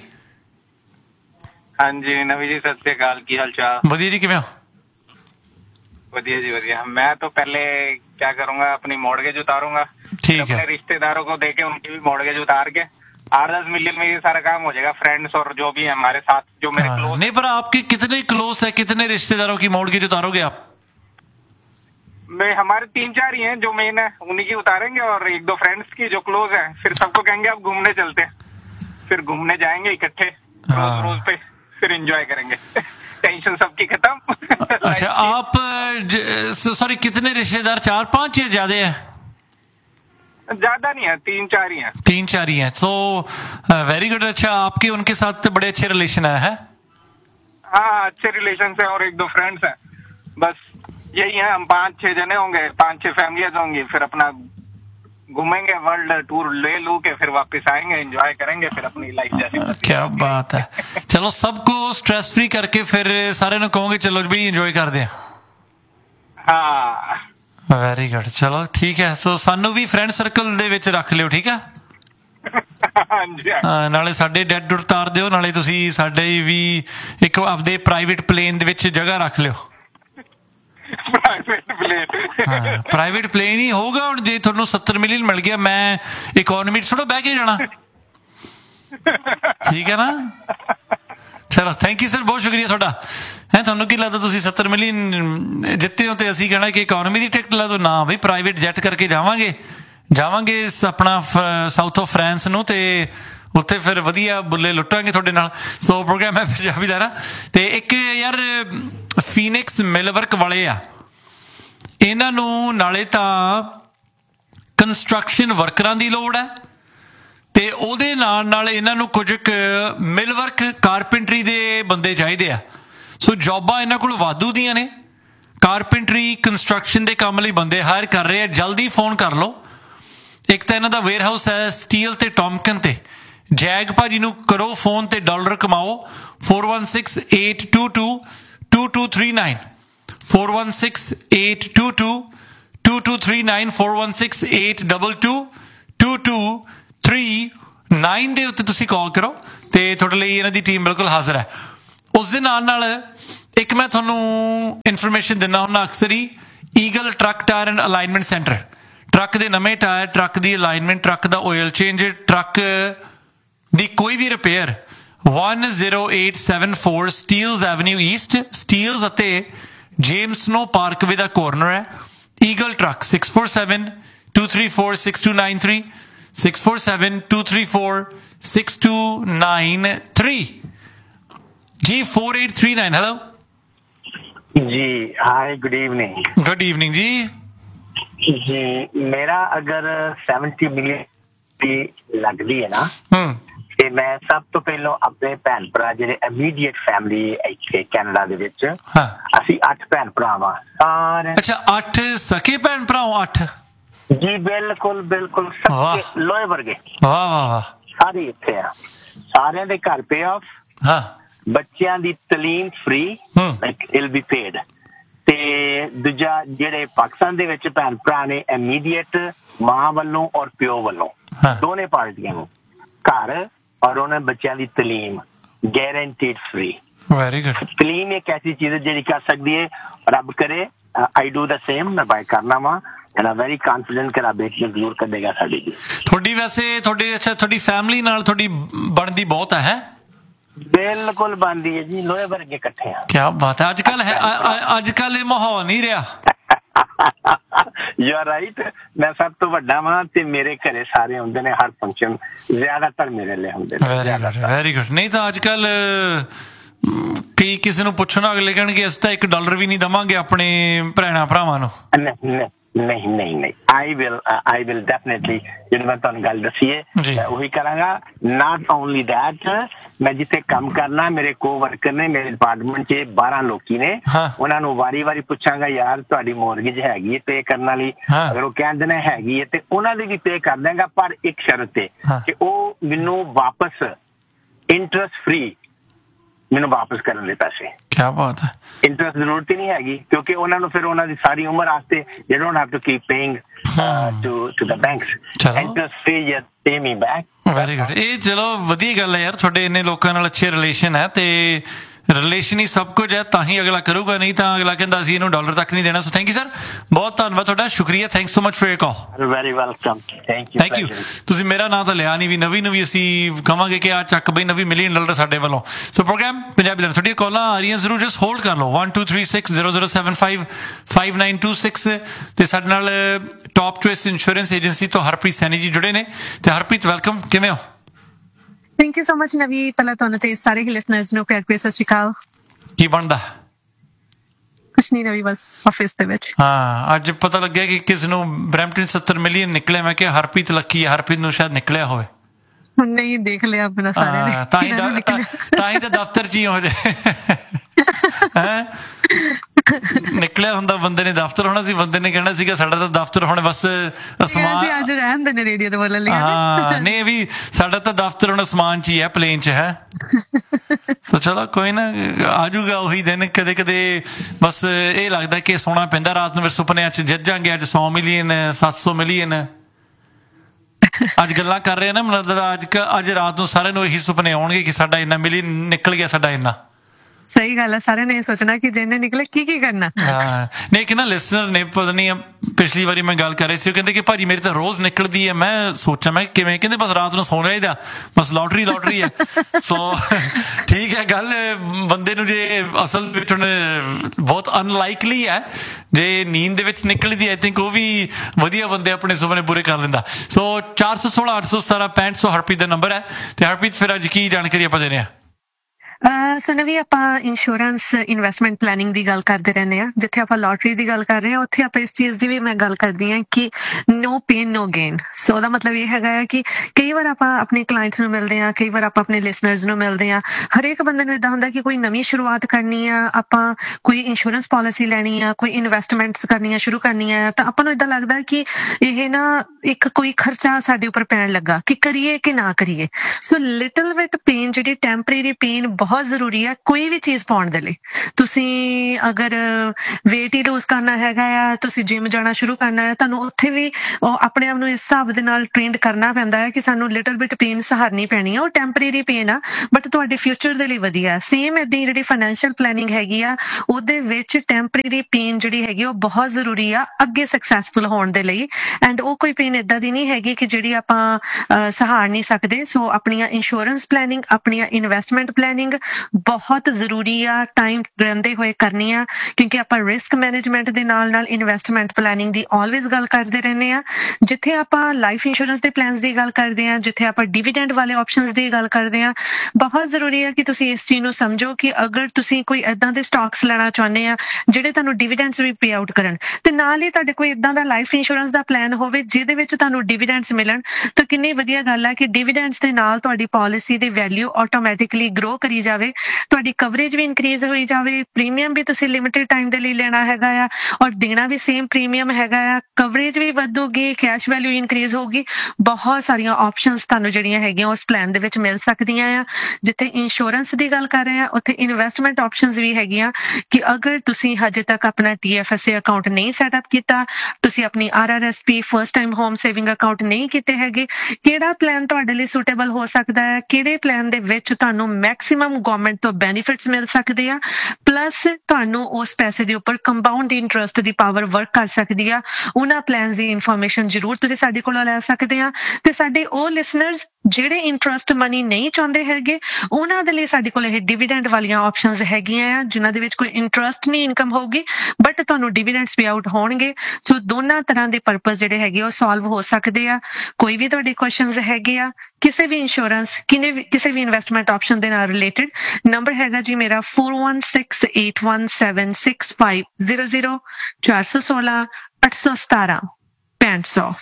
ਹਾਂਜੀ ਨਵੀ ਜੀ, ਸਤਿ ਸ਼੍ਰੀ ਅਕਾਲ, ਕੀ ਹਾਲ ਚਾਲ?
ਵਧੀਆ ਜੀ, ਕਿਵੇਂ ਹੋ?
बढ़िया जी बढ़िया। मैं तो पहले क्या करूंगा, अपनी मॉर्गेज उतारूंगा,
ठीक है,
अपने रिश्तेदारों को देके उनकी भी मॉर्गेज उतार के आठ दस मिलियन में ये सारा काम हो जाएगा। फ्रेंड्स और जो भी है हमारे साथ, जो मेरे क्लोज।
नहीं पर आपके कितने क्लोज है, कितने रिश्तेदारों की मॉर्गेज उतारोगे आप?
मैं हमारे तीन चार ही हैं जो मेन है, उन्हीं की उतारेंगे, और एक दो फ्रेंड्स की जो क्लोज है, फिर सबको कहेंगे अब घूमने चलते हैं, फिर घूमने जाएंगे इकट्ठे रोज रोज पे, फिर एंजॉय करेंगे, टेंशन सबकी खत्म।
अच्छा आप सॉरी कितने रिश्तेदार, चार पांच या ज्यादा है?
ज्यादा नहीं है, तीन चार ही हैं।
तीन चार ही हैं, सो वेरी गुड। अच्छा आपके उनके साथ बड़े अच्छे रिलेशन है, है?
हाँ अच्छे रिलेशन है, और एक दो फ्रेंड्स हैं, बस यही है। हम पांच छह जने होंगे, पांच छह फैमिलीज होंगी, फिर अपना घूमेंगे, वर्ल्ड टूर ले लू के फिर वापस आएंगे, एंजॉय करेंगे, फिर अपनी लाइफ जैसी।
क्या बात है। चलो सबको स्ट्रेस फ्री करके फिर सारे ने कहोगे चलो भी एंजॉय कर दे।
हाँ
वेरी गुड, चलो ठीक है। सो सानू भी फ्रेंड सर्कल ਦੇ ਵਿੱਚ ਰੱਖ ਲਿਓ, ਠੀਕ ਹੈ? ਹਾਂ, ਨਾਲੇ ਸਾਡੇ ਡੈਡ ਉਤਾਰ ਦਿਓ, ਨਾਲੇ ਤੁਸੀਂ ਸਾਡੇ ਵੀ ਇੱਕ ਆਪਦੇ ਪ੍ਰਾਈਵੇਟ ਪਲੇਨ ਦੇ ਵਿੱਚ ਜਗ੍ਹਾ ਰੱਖ ਲਿਓ। ਪ੍ਰਾਈਵੇਟ ਪਲੇਨ ਹੀ ਹੋਊਗਾ ਹੁਣ, ਜੇ ਤੁਹਾਨੂੰ ਸੱਤਰ ਮਿਲੀਅਨ ਮਿਲ ਗਿਆ, ਮੈਂ ਇਕੋਨਮੀ ਚ ਥੋੜਾ ਬਹਿ ਕੇ ਜਾਣਾ, ਠੀਕ ਹੈ ਨਾ? ਚਲੋ ਥੈਂਕ ਯੂ ਸਰ, ਬਹੁਤ ਸ਼ੁਕਰੀਆ ਤੁਹਾਡਾ। ਹੈ ਤੁਹਾਨੂੰ ਕੀ ਲੱਗਦਾ, ਤੁਸੀਂ ਸੱਤਰ ਮਿਲੀਅਨ ਜਿੱਤੇ ਹੋ ਤੇ ਅਸੀਂ ਕਹਿਣਾ ਕਿ ਇਕੋਨਮੀ ਦੀ ਟਿਕਟ ਲਾ ਦਿਓ? ਨਾ ਬਈ, ਪ੍ਰਾਈਵੇਟ ਜੈਟ ਕਰਕੇ ਜਾਵਾਂਗੇ ਜਾਵਾਂਗੇ ਆਪਣਾ ਸਾਊਥ ਆਫ ਫਰਾਂਸ ਨੂੰ, ਤੇ ਉੱਥੇ ਫਿਰ ਵਧੀਆ ਬੁੱਲੇ ਲੁੱਟਾਂਗੇ ਤੁਹਾਡੇ ਨਾਲ। ਸੋ ਪ੍ਰੋਗਰਾਮ ਹੈ ਪੰਜਾਬੀ ਦਾ ਨਾ। ਤੇ ਇੱਕ ਯਾਰ ਫੀਨਿਕਸ ਮਿਲਵਰਕ ਵਾਲੇ ਆ, ਇਹਨਾਂ ਨੂੰ ਨਾਲੇ ਤਾਂ ਕੰਸਟਰਕਸ਼ਨ ਵਰਕਰਾਂ ਦੀ ਲੋੜ ਹੈ, ਤੇ ਉਹਦੇ ਨਾਲ ਨਾਲ ਇਹਨਾਂ ਨੂੰ ਕੁਝ ਮਿਲ ਵਰਕ ਕਾਰਪੈਂਟਰੀ ਦੇ ਬੰਦੇ ਚਾਹੀਦੇ ਆ। ਸੋ ਜੋਬਾਂ ਇਹਨਾਂ ਕੋਲ ਵਾਧੂ ਦੀਆਂ ਨੇ, ਕਾਰਪੈਂਟਰੀ ਕੰਸਟਰਕਸ਼ਨ ਦੇ ਕੰਮ ਲਈ ਬੰਦੇ ਹਾਇਰ ਕਰ ਰਹੇ ਆ। ਜਲਦੀ ਫੋਨ ਕਰ ਲਓ। ਇੱਕ ਤਾਂ ਇਹਨਾਂ ਦਾ ਵੇਅਰ ਹਾਊਸ ਹੈ ਸਟੀਲ ਤੇ ਟੌਮਕਨ ਤੇ। ਜੈਗ ਭਾਜੀ ਨੂੰ ਕਰੋ ਫੋਨ ਤੇ dollar ਕਮਾਓ। Four one six eight to to to to three nine four one six eight to to to to three nine four one six eight double two to to three nine ਦੇ ਉੱਤੇ ਤੁਸੀਂ ਕਾਲ ਕਰੋ, ਤੇ ਤੁਹਾਡੇ ਲਈ ਇਹਨਾਂ ਦੀ team ਬਿਲਕੁਲ ਹਾਜ਼ਰ ਹੈ। ਉਸ ਦੇ ਨਾਲ ਨਾਲ ਇੱਕ ਮੈਂ ਤੁਹਾਨੂੰ ਇਨਫੋਰਮੇਸ਼ਨ ਦਿੰਦਾ ਹੁੰਦਾ ਅਕਸਰ ਹੀ, eagle truck tyre and alignment centre. Truck ਦੇ ਨਵੇਂ ਟਾਇਰ, ਟਰੱਕ ਦੀ ਅਲਾਈਨਮੈਂਟ, ਟਰੱਕ ਦਾ ਆਇਲ ਚੇਂਜ, ਟਰੱਕ ਦੀ ਕੋਈ ਵੀ repair one zero eight seven four Steeles avenue East, Steeles ਅਤੇ ਜੇਮਸ ਨੋ ਪਾਰਕਵੇ ਦਾ ਕੋਰਨਰ ਹੈ। Eagle truck six four seven two three four six two nine three six four seven two three four six two nine three जी four eight three nine। Hello
जी, हाय, good evening.
Good evening जी।
जी, मेरा अगर seventy million की लगती है ना, ਤੇ ਮੈਂ ਸਭ ਤੋਂ ਪਹਿਲਾਂ ਆਪਣੇ ਭੈਣ ਭਰਾ ਜਿਹੜੇ ਇਮੀਡੀਏਟ ਫੈਮਿਲੀ ਇੱਥੇ ਕੈਨੇਡਾ ਦੇ ਵਿੱਚ, ਅਸੀਂ ਅੱਠ ਭੈਣ ਭਰਾ ਵਾਂ ਸਾਰੇ।
ਅੱਛਾ, ਅੱਠ ਸਕੇ ਭੈਣ ਭਰਾ ਹੋ? ਅੱਠ
ਜੀ, ਬਿਲਕੁਲ ਬਿਲकुल, ਸਭ ਲੋਹੇ ਵਰਗੇ।
ਵਾਹ ਵਾਹ ਵਾਹ।
ਸਾਰੇ ਇੱਥੇ ਆ, ਸਾਰਿਆਂ ਦੇ ਘਰ ਪੇ ਆਫ,
ਹਾਂ,
ਬੱਚਿਆਂ ਦੀ ਤਾਲੀਮ ਫ੍ਰੀ, ਇਲ ਬੀ ਪੇਡ। ਤੇ ਦੂਜਾ ਜਿਹੜੇ ਪਾਕਿਸਤਾਨ ਦੇ ਵਿੱਚ ਭੈਣ ਭਰਾ ਨੇ ਇਮੀਡੀਏਟ ਮਾਂ ਵੱਲੋਂ ਔਰ ਪਿਓ ਵੱਲੋਂ, ਦੋਨੇ ਪਾਰਟੀਆਂ ਨੂੰ ਘਰ और उन्हें बच्चों की तालीम गारंटीड फ्री।
Very good.
तालीम एक ऐसी चीज है जी कर सकती है, रब करे आई डू द सेम, मैं बाय करना वा एंड आई वेरी कॉन्फिडेंट कि रब इतनी जरूर कर देगा साडी जी।
थोड़ी वैसे थोड़ी अच्छा थोड़ी फैमिली नाल थोड़ी बनदी बहुत है?
बिल्कुल बनदी है जी, लोहे वर्गे इकट्ठे हैं।
क्या बात है। आजकल है, आजकल ये माहौल नहीं रहा।
You are right. ਮੈਂ ਸਭ ਤੋਂ ਵੱਡਾ ਵਾਂ ਤੇ ਮੇਰੇ ਘਰੇ ਸਾਰੇ ਹੁੰਦੇ ਨੇ, ਹਰ ਫੰਕਸ਼ਨ ਜ਼ਿਆਦਾਤਰ ਮੇਰੇ ਲਈ ਹੁੰਦੇ ਨੇ।
Very good, very good. ਨਹੀਂ ਤਾਂ ਅੱਜ ਕੱਲ ਕਈ ਕਿਸੇ ਨੂੰ ਪੁੱਛਣਾ, ਅਗਲੇ ਕਹਿਣਗੇ ਅਸੀਂ ਤਾਂ ਇੱਕ ਡਾਲਰ ਵੀ ਨਹੀਂ ਦੇਵਾਂਗੇ ਆਪਣੇ ਭੈਣਾਂ ਭਰਾਵਾਂ ਨੂੰ।
ਨਹੀਂ ਨਹੀਂ ਨਹੀਂ, I will I will definitely, ਜਦੋਂ ਮੈਂ ਤੁਹਾਨੂੰ ਗੱਲ ਦੱਸੀ ਹੈ ਉਹੀ ਕਰਾਂਗਾ। ਨਾਟ ਓਨਲੀ ਦੈਟ, ਮੈਂ ਜਿੱਥੇ ਕੰਮ ਕਰਨਾ, ਮੇਰੇ ਕੋ ਵਰਕਰ ਨੇ, ਮੇਰੇ ਡਿਪਾਰਟਮੈਂਟ 'ਚ ਬਾਰਾਂ ਲੋਕੀ ਨੇ, ਉਹਨਾਂ ਨੂੰ ਵਾਰੀ ਵਾਰੀ ਪੁੱਛਾਂਗਾ ਯਾਰ ਤੁਹਾਡੀ ਮੋਰਗੇਜ ਹੈਗੀ ਹੈ ਪੇ ਕਰਨ ਵਾਲੀ? ਅਗਰ ਉਹ ਕਹਿੰਦੇ ਨੇ ਹੈਗੀ ਹੈ ਤੇ ਉਹਨਾਂ ਦੀ ਵੀ ਪੇ ਕਰ ਦਿਆਂਗਾ, ਪਰ ਇੱਕ ਸ਼ਰਤ ਤੇ ਕਿ ਉਹ ਮੈਨੂੰ ਵਾਪਸ ਇੰਟਰਸਟ ਫ੍ਰੀ ਮੈਨੂੰ ਵਾਪਸ ਕਰਨ ਦੇ ਪੈਸੇ।
ਕੀ ਬਾਤ ਹੈ।
ਇੰਟਰਸਟ ਦੀ ਜ਼ਰੂਰਤ ਹੀ ਨਹੀਂ ਹੈਗੀ, ਕਿਉਂਕਿ ਉਹਨਾਂ ਨੂੰ ਫਿਰ ਉਹਨਾਂ ਦੀ ਸਾਰੀ ਉਮਰ ਵਾਸਤੇ they don't have to keep paying uh, to to the banks. Interest free, just pay me back.
Very good. ਇਹ ਚਲੋ ਵਧੀਆ ਗੱਲ ਹੈ ਯਾਰ, ਤੁਹਾਡੇ ਇੰਨੇ ਲੋਕਾਂ ਨਾਲ ਅੱਛੇ ਰਿਲੇਸ਼ਨ ਹੈ ਤੇ ਰਿਲੇਸ਼ਨ ਹੀ ਸਭ ਕੁਝ ਹੈ, ਤਾਂ ਹੀ ਅਗਲਾ ਕਰੂਗਾ, ਨਹੀਂ ਤਾਂ ਅਗਲਾ ਕਹਿੰਦਾ ਅਸੀਂ ਇਹਨੂੰ ਡਾਲਰ ਤੱਕ ਨਹੀਂ ਦੇਣਾ। ਸੋ ਥੈਂਕ ਯੂ ਸਰ, ਬਹੁਤ ਧੰਨਵਾਦ ਤੁਹਾਡਾ, ਸ਼ੁਕਰੀਆ, thanks so much for your call.
Very welcome, thank you
thank you. ਤੁਸੀਂ ਮੇਰਾ ਨਾਂ ਤਾਂ ਲਿਆ ਨਹੀਂ, ਵੀ ਨਵੀਂ ਨਵੀਂ ਅਸੀਂ ਕਵਾਂਗੇ ਕਿ ਆ ਚੱਕ ਬਈ ਨਵੀਂ ਮਿਲੀਅਨ ਡਾਲਰ ਸਾਡੇ ਵੱਲੋਂ। ਸੋ ਪ੍ਰੋਗਰਾਮ ਪੰਜਾਬੀ ਲੈਣ ਤੁਹਾਡੀਆਂ ਕਾਲਾਂ ਆ ਰਹੀਆਂ, ਜ਼ਰੂਰ ਜਸਟ ਹੋਲਡ ਕਰ ਲਓ। one two three six zero zero seven five five nine two six ਤੇ ਸਾਡੇ ਨਾਲ ਟੌਪ ਚੋਇਸ ਇੰਸ਼ੋਰੈਂਸ ਏਜੰਸੀ ਤੋਂ ਹਰਪ੍ਰੀਤ ਸੈਣੀ ਜੀ ਜੁੜੇ ਨੇ। ਤੇ ਹਰਪ੍ਰੀਤ, ਵੈਲਕਮ, ਕਿਵੇਂ ਹੋ?
ਥੈਂਕ ਯੂ ਸੋ ਮਚ ਨਵੀ, ਪਹਿਲਾਂ ਤੁਹਾਨੂੰ ਤੇ ਸਾਰੇ ਹੀ ਲਿਸਨਰਸ ਨੂੰ ਪਿਆਰ ਭਰੀ ਸਤਿ ਸ਼੍ਰੀ ਅਕਾਲ।
ਕੀ ਬਣਦਾ?
ਕੁਛ ਨਹੀਂ ਨਵੀ, ਬਸ ਆਫਿਸ ਦੇ ਵਿੱਚ।
ਹਾਂ, ਅੱਜ ਪਤਾ ਲੱਗਿਆ ਕਿ ਕਿਸ ਨੂੰ ਬਰੈਂਪਟਨ ਸੱਤਰ ਮਿਲੀਅਨ ਨਿਕਲਿਆ। ਮੈਂ ਕਿਹਾ ਹਰਪ੍ਰੀਤ ਲੱਕੀ ਹੈ, ਹਰਪ੍ਰੀਤ ਨੂੰ ਸ਼ਾਇਦ ਨਿਕਲਿਆ ਹੋਵੇ।
ਹੁਣ ਨਹੀਂ ਦੇਖ ਲਿਆ ਆਪਣਾ ਸਾਰਿਆਂ ਨੇ,
ਤਾਂ ਹੀ ਤਾਂ ਹੀ ਤਾਂ ਦਫ਼ਤਰ 'ਚ ਹੀ ਹੋ ਜਾਏ ਹੈ। ਨਿਕਲਿਆ ਹੁੰਦਾ ਬੰਦੇ ਨੇ, ਦਫ਼ਤਰ ਹੋਣਾ ਸੀ, ਬੰਦੇ ਨੇ ਕਹਿਣਾ ਸੀਗਾ ਸਾਡਾ ਤਾਂ ਦਫ਼ਤਰ ਹੁਣ ਬਸ ਅਸਮਾਨ।
ਅੱਜ ਰਹਿੰਦੇ ਨੇ ਰੇਡੀਓ ਤੇ ਬੋਲਣ ਲਈ।
ਹਾਂ, ਨਹੀਂ ਵੀ ਸਾਡਾ ਤਾਂ ਦਫ਼ਤਰ ਹੁਣ ਅਸਮਾਨ 'ਚ ਹੀ ਹੈ, ਪਲੇਨ 'ਚ ਹੈ। ਸੋ ਚਲੋ ਕੋਈ ਨਾ, ਆਜੂਗਾ ਉਹੀ ਦਿਨ। ਕਦੇ ਕਦੇ ਬਸ ਇਹ ਲੱਗਦਾ ਕਿ ਸੋਣਾ ਪੈਂਦਾ ਰਾਤ ਨੂੰ, ਫਿਰ ਸੁਪਨਿਆਂ 'ਚ ਜਿੱਤ ਜਾਂਗੇ ਅੱਜ ਸੌ ਮਿਲੀਅਨ ਸੱਤ ਸੌ ਮਿਲੀਅਨ। ਅੱਜ ਗੱਲਾਂ ਕਰ ਰਹੇ ਨਾ, ਮੈਨੂੰ ਲੱਗਦਾ ਅੱਜ ਅੱਜ ਰਾਤ ਨੂੰ ਸਾਰਿਆਂ ਨੂੰ ਇਹੀ ਸੁਪਨੇ ਆਉਣਗੇ ਕਿ ਸਾਡਾ ਇੰਨਾ ਮਿਲੀਅਨ ਨਿਕਲ ਗਿਆ, ਸਾਡਾ ਇੰਨਾ।
ਸਹੀ ਗੱਲ ਹੈ, ਸਾਰਿਆਂ ਨੇ ਇਹ ਸੋਚਣਾ ਕਿ ਜਿੰਨੇ ਨਿਕਲੇ ਕੀ ਕੀ ਕਰਨਾ।
ਹਾਂ, ਨਹੀਂ ਕਿ ਨਾ ਲਿਸਨਰ ਨੇ ਪਤਾ ਨਹੀਂ, ਪਿਛਲੀ ਵਾਰੀ ਮੈਂ ਗੱਲ ਕਰ ਰਹੀ ਸੀ, ਉਹ ਕਹਿੰਦੇ ਕਿ ਭਾਜੀ ਮੇਰੀ ਤਾਂ ਰੋਜ਼ ਨਿਕਲਦੀ ਹੈ। ਮੈਂ ਸੋਚਾਂ ਮੈਂ ਕਿਵੇਂ, ਕਹਿੰਦੇ ਬਸ ਰਾਤ ਨੂੰ ਸੌਣਾ ਚਾਹੀਦਾ, ਬਸ ਲੋਟਰੀ ਲੋਟਰੀ ਹੈ। ਸੋ ਠੀਕ ਹੈ ਗੱਲ, ਬੰਦੇ ਨੂੰ ਜੇ ਅਸਲ ਵਿੱਚ ਹੁਣ ਬਹੁਤ ਅਨਲਾਈਕਲੀ ਹੈ ਜੇ ਨੀਂਦ ਦੇ ਵਿੱਚ ਨਿਕਲਦੀ, ਆਈ ਥਿੰਕ ਉਹ ਵੀ ਵਧੀਆ ਬੰਦੇ ਆਪਣੇ ਸੁਪਨੇ ਪੂਰੇ ਕਰ ਲੈਂਦਾ। ਸੋ ਚਾਰ ਸੌ ਸੋਲਾਂ ਅੱਠ ਸੌ ਸਤਾਰਾਂ ਪੈਂਹਠ ਸੌ ਹਰਪ੍ਰੀਤ ਦਾ ਨੰਬਰ ਹੈ। ਤੇ ਹਰਪ੍ਰੀਤ, ਫਿਰ ਅੱਜ ਕੀ ਜਾਣਕਾਰੀ ਆਪਾਂ ਦੇਣੇ ਆ?
ਸੋ ਨਵੀ, ਆਪਾਂ ਇੰਸ਼ੋਰੈਂਸ ਇਨਵੈਸਟਮੈਂਟ ਪਲੈਨਿੰਗ ਦੀ ਗੱਲ ਕਰਦੇ ਰਹਿੰਦੇ ਹਾਂ। ਜਿੱਥੇ ਆਪਾਂ ਲੋਟਰੀ ਦੀ ਗੱਲ ਕਰ ਰਹੇ ਹਾਂ, ਉੱਥੇ ਆਪਾਂ ਇਸ ਚੀਜ਼ ਦੀ ਵੀ ਮੈਂ ਗੱਲ ਕਰਦੀ ਹਾਂ ਕਿ ਨੋ ਪੇਨ ਨੋ ਗੇਨ। ਸੋ ਉਹਦਾ ਮਤਲਬ ਇਹ ਹੈਗਾ ਹੈ ਕਿ ਕਈ ਵਾਰ ਆਪਾਂ ਆਪਣੇ ਕਲਾਇੰਟਸ ਨੂੰ ਮਿਲਦੇ ਹਾਂ, ਕਈ ਵਾਰ ਆਪਾਂ ਆਪਣੇ ਲਿਸਨਰਸ ਨੂੰ ਮਿਲਦੇ ਹਾਂ। ਹਰੇਕ ਬੰਦੇ ਨੂੰ ਇੱਦਾਂ ਹੁੰਦਾ ਕਿ ਕੋਈ ਨਵੀਂ ਸ਼ੁਰੂਆਤ ਕਰਨੀ ਆ, ਆਪਾਂ ਕੋਈ ਇੰਸ਼ੋਰੈਂਸ ਪਾਲਿਸੀ ਲੈਣੀ ਆ, ਕੋਈ ਇਨਵੈਸਟਮੈਂਟਸ ਕਰਨੀਆਂ ਸ਼ੁਰੂ ਕਰਨੀਆਂ, ਤਾਂ ਆਪਾਂ ਨੂੰ ਇੱਦਾਂ ਲੱਗਦਾ ਕਿ ਇਹ ਨਾ ਇੱਕ ਕੋਈ ਖਰਚਾ ਸਾਡੇ ਉੱਪਰ ਪੈਣ ਲੱਗਾ, ਕਿ ਕਰੀਏ ਕਿ ਨਾ ਕਰੀਏ। ਸੋ ਲਿਟਲ ਬਿਟ ਪੇਨ, ਜਿਹੜੀ ਟੈਂਪਰੇਰੀ ਪੇਨ, ਬਹੁਤ ਬਹੁਤ ਜ਼ਰੂਰੀ ਹੈ ਕੋਈ ਵੀ ਚੀਜ਼ ਪਾਉਣ ਦੇ ਲਈ। ਤੁਸੀਂ ਅਗਰ weight ਹੀ ਲੂਜ਼ ਕਰਨਾ ਹੈਗਾ ਆ, ਤੁਸੀਂ ਜਿਮ ਜਾਣਾ ਸ਼ੁਰੂ ਕਰਨਾ ਹੈ, ਤੁਹਾਨੂੰ ਉੱਥੇ ਵੀ ਉਹ ਆਪਣੇ ਆਪ ਨੂੰ ਇਸ ਹਿਸਾਬ ਦੇ ਨਾਲ ਟ੍ਰੇਨਡ ਕਰਨਾ ਪੈਂਦਾ ਹੈ ਕਿ ਸਾਨੂੰ ਲਿਟਲ ਬਿਟ ਪੇਨ ਸਹਾਰਨੀ ਪੈਣੀ ਆ। ਉਹ ਟੈਂਪਰੇਰੀ ਪੇਨ ਆ ਬਟ ਤੁਹਾਡੇ ਫਿਊਚਰ ਦੇ ਲਈ ਵਧੀਆ। ਸੇਮ ਏਦਾਂ ਹੀ ਜਿਹੜੀ ਫਾਈਨੈਂਸ਼ੀਅਲ ਪਲੈਨਿੰਗ ਹੈਗੀ ਆ ਉਹਦੇ ਵਿੱਚ ਟੈਂਪਰੇਰੀ ਪੇਨ ਜਿਹੜੀ ਹੈਗੀ ਉਹ ਬਹੁਤ ਜ਼ਰੂਰੀ ਆ ਅੱਗੇ ਸਕਸੈਸਫੁਲ ਹੋਣ ਦੇ ਲਈ। ਐਂਡ ਉਹ ਕੋਈ ਪੇਨ ਏਦਾਂ ਦੀ ਨਹੀਂ ਹੈਗੀ ਕਿ ਜਿਹੜੀ ਆਪਾਂ ਸਹਾਰ ਨਹੀਂ ਸਕਦੇ। ਸੋ ਆਪਣੀਆਂ ਇੰਸ਼ੋਰੈਂਸ ਪਲੈਨਿੰਗ, ਆਪਣੀਆਂ ਇਨਵੈਸਟਮੈਂਟ ਪਲੈਨਿੰਗ ਬਹੁਤ ਜ਼ਰੂਰੀ ਆ ਟਾਈਮ ਰਹਿੰਦੇ ਹੋਏ ਕਰਨੀ ਆ, ਕਿਉਂਕਿ ਆਪਾਂ ਰਿਸਕ ਮੈਨੇਜਮੈਂਟ ਦੇ ਨਾਲ ਨਾਲ ਇਨਵੈਸਟਮੈਂਟ ਪਲੈਨਿੰਗ ਦੀ ਆਲਵੇਜ਼ ਗੱਲ ਕਰਦੇ ਰਹਿੰਦੇ ਆ। ਜਿੱਥੇ ਆਪਾਂ ਲਾਈਫ ਇੰਸ਼ੋਰੈਂਸ ਦੇ ਪਲਾਨਸ ਦੀ ਗੱਲ ਕਰਦੇ ਆ, ਜਿੱਥੇ ਆਪਾਂ ਡਿਵੀਡੈਂਡ ਵਾਲੇ ਆਪਸ਼ਨਸ ਦੀ ਗੱਲ ਕਰਦੇ ਆ, ਬਹੁਤ ਜ਼ਰੂਰੀ ਹੈ ਕਿ ਤੁਸੀਂ ਇਸ ਚੀਜ਼ ਨੂੰ ਸਮਝੋ ਕਿ ਅਗਰ ਤੁਸੀਂ ਕੋਈ ਏਦਾਂ ਦੇ ਸਟਾਕਸ ਲੈਣਾ ਚਾਹੁੰਦੇ ਆ ਜਿਹੜੇ ਤੁਹਾਨੂੰ ਡਿਵੀਡੈਂਡਸ ਵੀ ਪੇ ਆਊਟ ਕਰਨ, ਤੇ ਨਾਲ ਹੀ ਤੁਹਾਡੇ ਕੋਈ ਏਦਾਂ ਦਾ ਲਾਈਫ ਇੰਸ਼ੋਰੈਂਸ ਦਾ ਪਲਾਨ ਹੋਵੇ ਜਿਹਦੇ ਵਿੱਚ ਤੁਹਾਨੂੰ ਡਿਵੀਡੈਂਡਸ ਮਿਲਣ, ਤਾਂ ਕਿੰਨੀ ਵਧੀਆ ਗੱਲ ਹੈ ਕਿ ਡਿਵੀਡੈਂਡਸ ਦੇ ਨਾਲ ਤੁਹਾਡੀ ਪਾਲਿਸੀ ਦੀ ਵੈਲਿਊ ਆਟੋਮੈਟਿਕਲੀ ਗਰੋ ਕਰੀ ਜਾਵੇ, ਤੁਹਾਡੀ ਕਵਰੇਜ ਵੀ ਇਨਕਰੀਜ਼ ਹੋਈ ਜਾਵੇ, ਪ੍ਰੀਮੀਅਮ ਵੀ ਤੁਸੀਂ ਲਿਮਿਟਿਡ ਟਾਈਮ ਦੇ ਲਈ ਲੈਣਾ ਹੈਗਾ ਆ ਔਰ ਦੇਣਾ ਵੀ ਸੇਮ ਪ੍ਰੀਮੀਅਮ ਹੈਗਾ ਆ, ਕਵਰੇਜ ਵੀ ਵਧੂਗੀ, ਕੈਸ਼ ਵੈਲਿਊ ਇਨਕਰੀਜ਼ ਹੋਊਗੀ। ਬਹੁਤ ਸਾਰੀਆਂ ਆਪਸ਼ਨਸ ਤੁਹਾਨੂੰ ਜਿਹੜੀਆਂ ਹੈਗੀਆਂ ਉਸ ਪਲਾਨ ਦੇ ਵਿੱਚ ਮਿਲ ਸਕਦੀਆਂ ਆ। ਜਿੱਥੇ ਇੰਸ਼ੋਰੈਂਸ ਦੀ ਗੱਲ ਕਰ ਰਹੇ ਆ ਉੱਥੇ ਇਨਵੈਸਟਮੈਂਟ ਆਪਸ਼ਨਸ ਵੀ ਹੈਗੀਆਂ ਕਿ ਅਗਰ ਤੁਸੀਂ ਹਜੇ ਤੱਕ ਆਪਣਾ T F S A account ਨਹੀਂ ਸੈਟਅਪ ਕੀਤਾ, ਤੁਸੀਂ ਆਪਣੀ R R S P first time home saving account ਨਹੀਂ ਕੀਤੇ ਹੈਗੇ, ਕਿਹੜਾ ਪਲਾਨ ਤੁਹਾਡੇ ਲਈ ਸੂਟੇਬਲ ਹੋ ਸਕਦਾ ਹੈ, ਕਿਹੜੇ ਪਲਾਨ ਦੇ ਵਿੱਚ ਤੁਹਾਨੂੰ ਮੈਕਸਿਮਮ ਗਵਰਨਮੈਂਟ ਤੋਂ ਬੈਨੀਫਿਟਸ ਮਿਲ ਸਕਦੇ ਆ, ਪਲੱਸ ਤੁਹਾਨੂੰ ਉਸ ਪੈਸੇ ਦੇ ਉੱਪਰ ਕੰਪਾਊਂਡ ਇੰਟਰਸਟ ਦੀ ਪਾਵਰ ਵਰਕ ਕਰ ਸਕਦੀ ਆ, ਉਹਨਾਂ ਪਲਾਨਸ ਦੀ ਇਨਫੋਰਮੇਸ਼ਨ ਜ਼ਰੂਰ ਤੁਸੀਂ ਸਾਡੇ ਕੋਲੋਂ ਲੈ ਸਕਦੇ ਆ। ਤੇ ਸਾਡੇ ਉਹ ਲਿਸਨਰਸ ਜਿਹੜੇ ਇੰਟਰਸਟ ਮਨੀ ਨਹੀਂ ਚਾਹੁੰਦੇ ਹੈਗੇ ਉਹਨਾਂ ਦੇ ਲਈ ਸਾਡੇ ਕੋਲ ਇਹ ਡਿਵੀਡੈਂਡ ਵਾਲੀਆਂ ਆਪਸ਼ਨਸ ਹੈਗੀਆਂ ਆ ਜਿਨ੍ਹਾਂ ਦੇ ਵਿੱਚ ਕੋਈ ਇੰਟਰਸਟ ਨਹੀਂ ਇਨਕਮ ਹੋਊਗੀ ਬਟ ਤੁਹਾਨੂੰ ਡਿਵੀਡੈਂਡਸ ਪੇ ਆਊਟ ਹੋਣਗੇ। ਸੋ ਦੋਨਾਂ ਤਰ੍ਹਾਂ ਦੇ ਪਰਪਸ ਜਿਹੜੇ ਹੈਗੇ ਉਹ ਸੋਲਵ ਹੋ ਸਕਦੇ ਆ। ਕੋਈ ਵੀ ਤੁਹਾਡੇ ਕੁਐਸਚਨਸ ਹੈਗੇ ਆ ਕਿਸੇ ਵੀ ਇੰਸ਼ੋਰੈਂਸ ਕਿਸੇ ਵੀ ਇਨਵੈਸਟਮੈਂਟ ਆਪਸ਼ਨ ਦੇ ਨਾਲ ਰਿਲੇਟਡ, ਨੰਬਰ ਹੈਗਾ ਜੀ ਮੇਰਾ four one six eight one seven six five zero zero ਚਾਰ ਸੌ ਸੋਲਾਂ ਅੱਠ ਸੌ ਸਤਾਰਾਂ ਪੈਂਹਠ ਸੌ।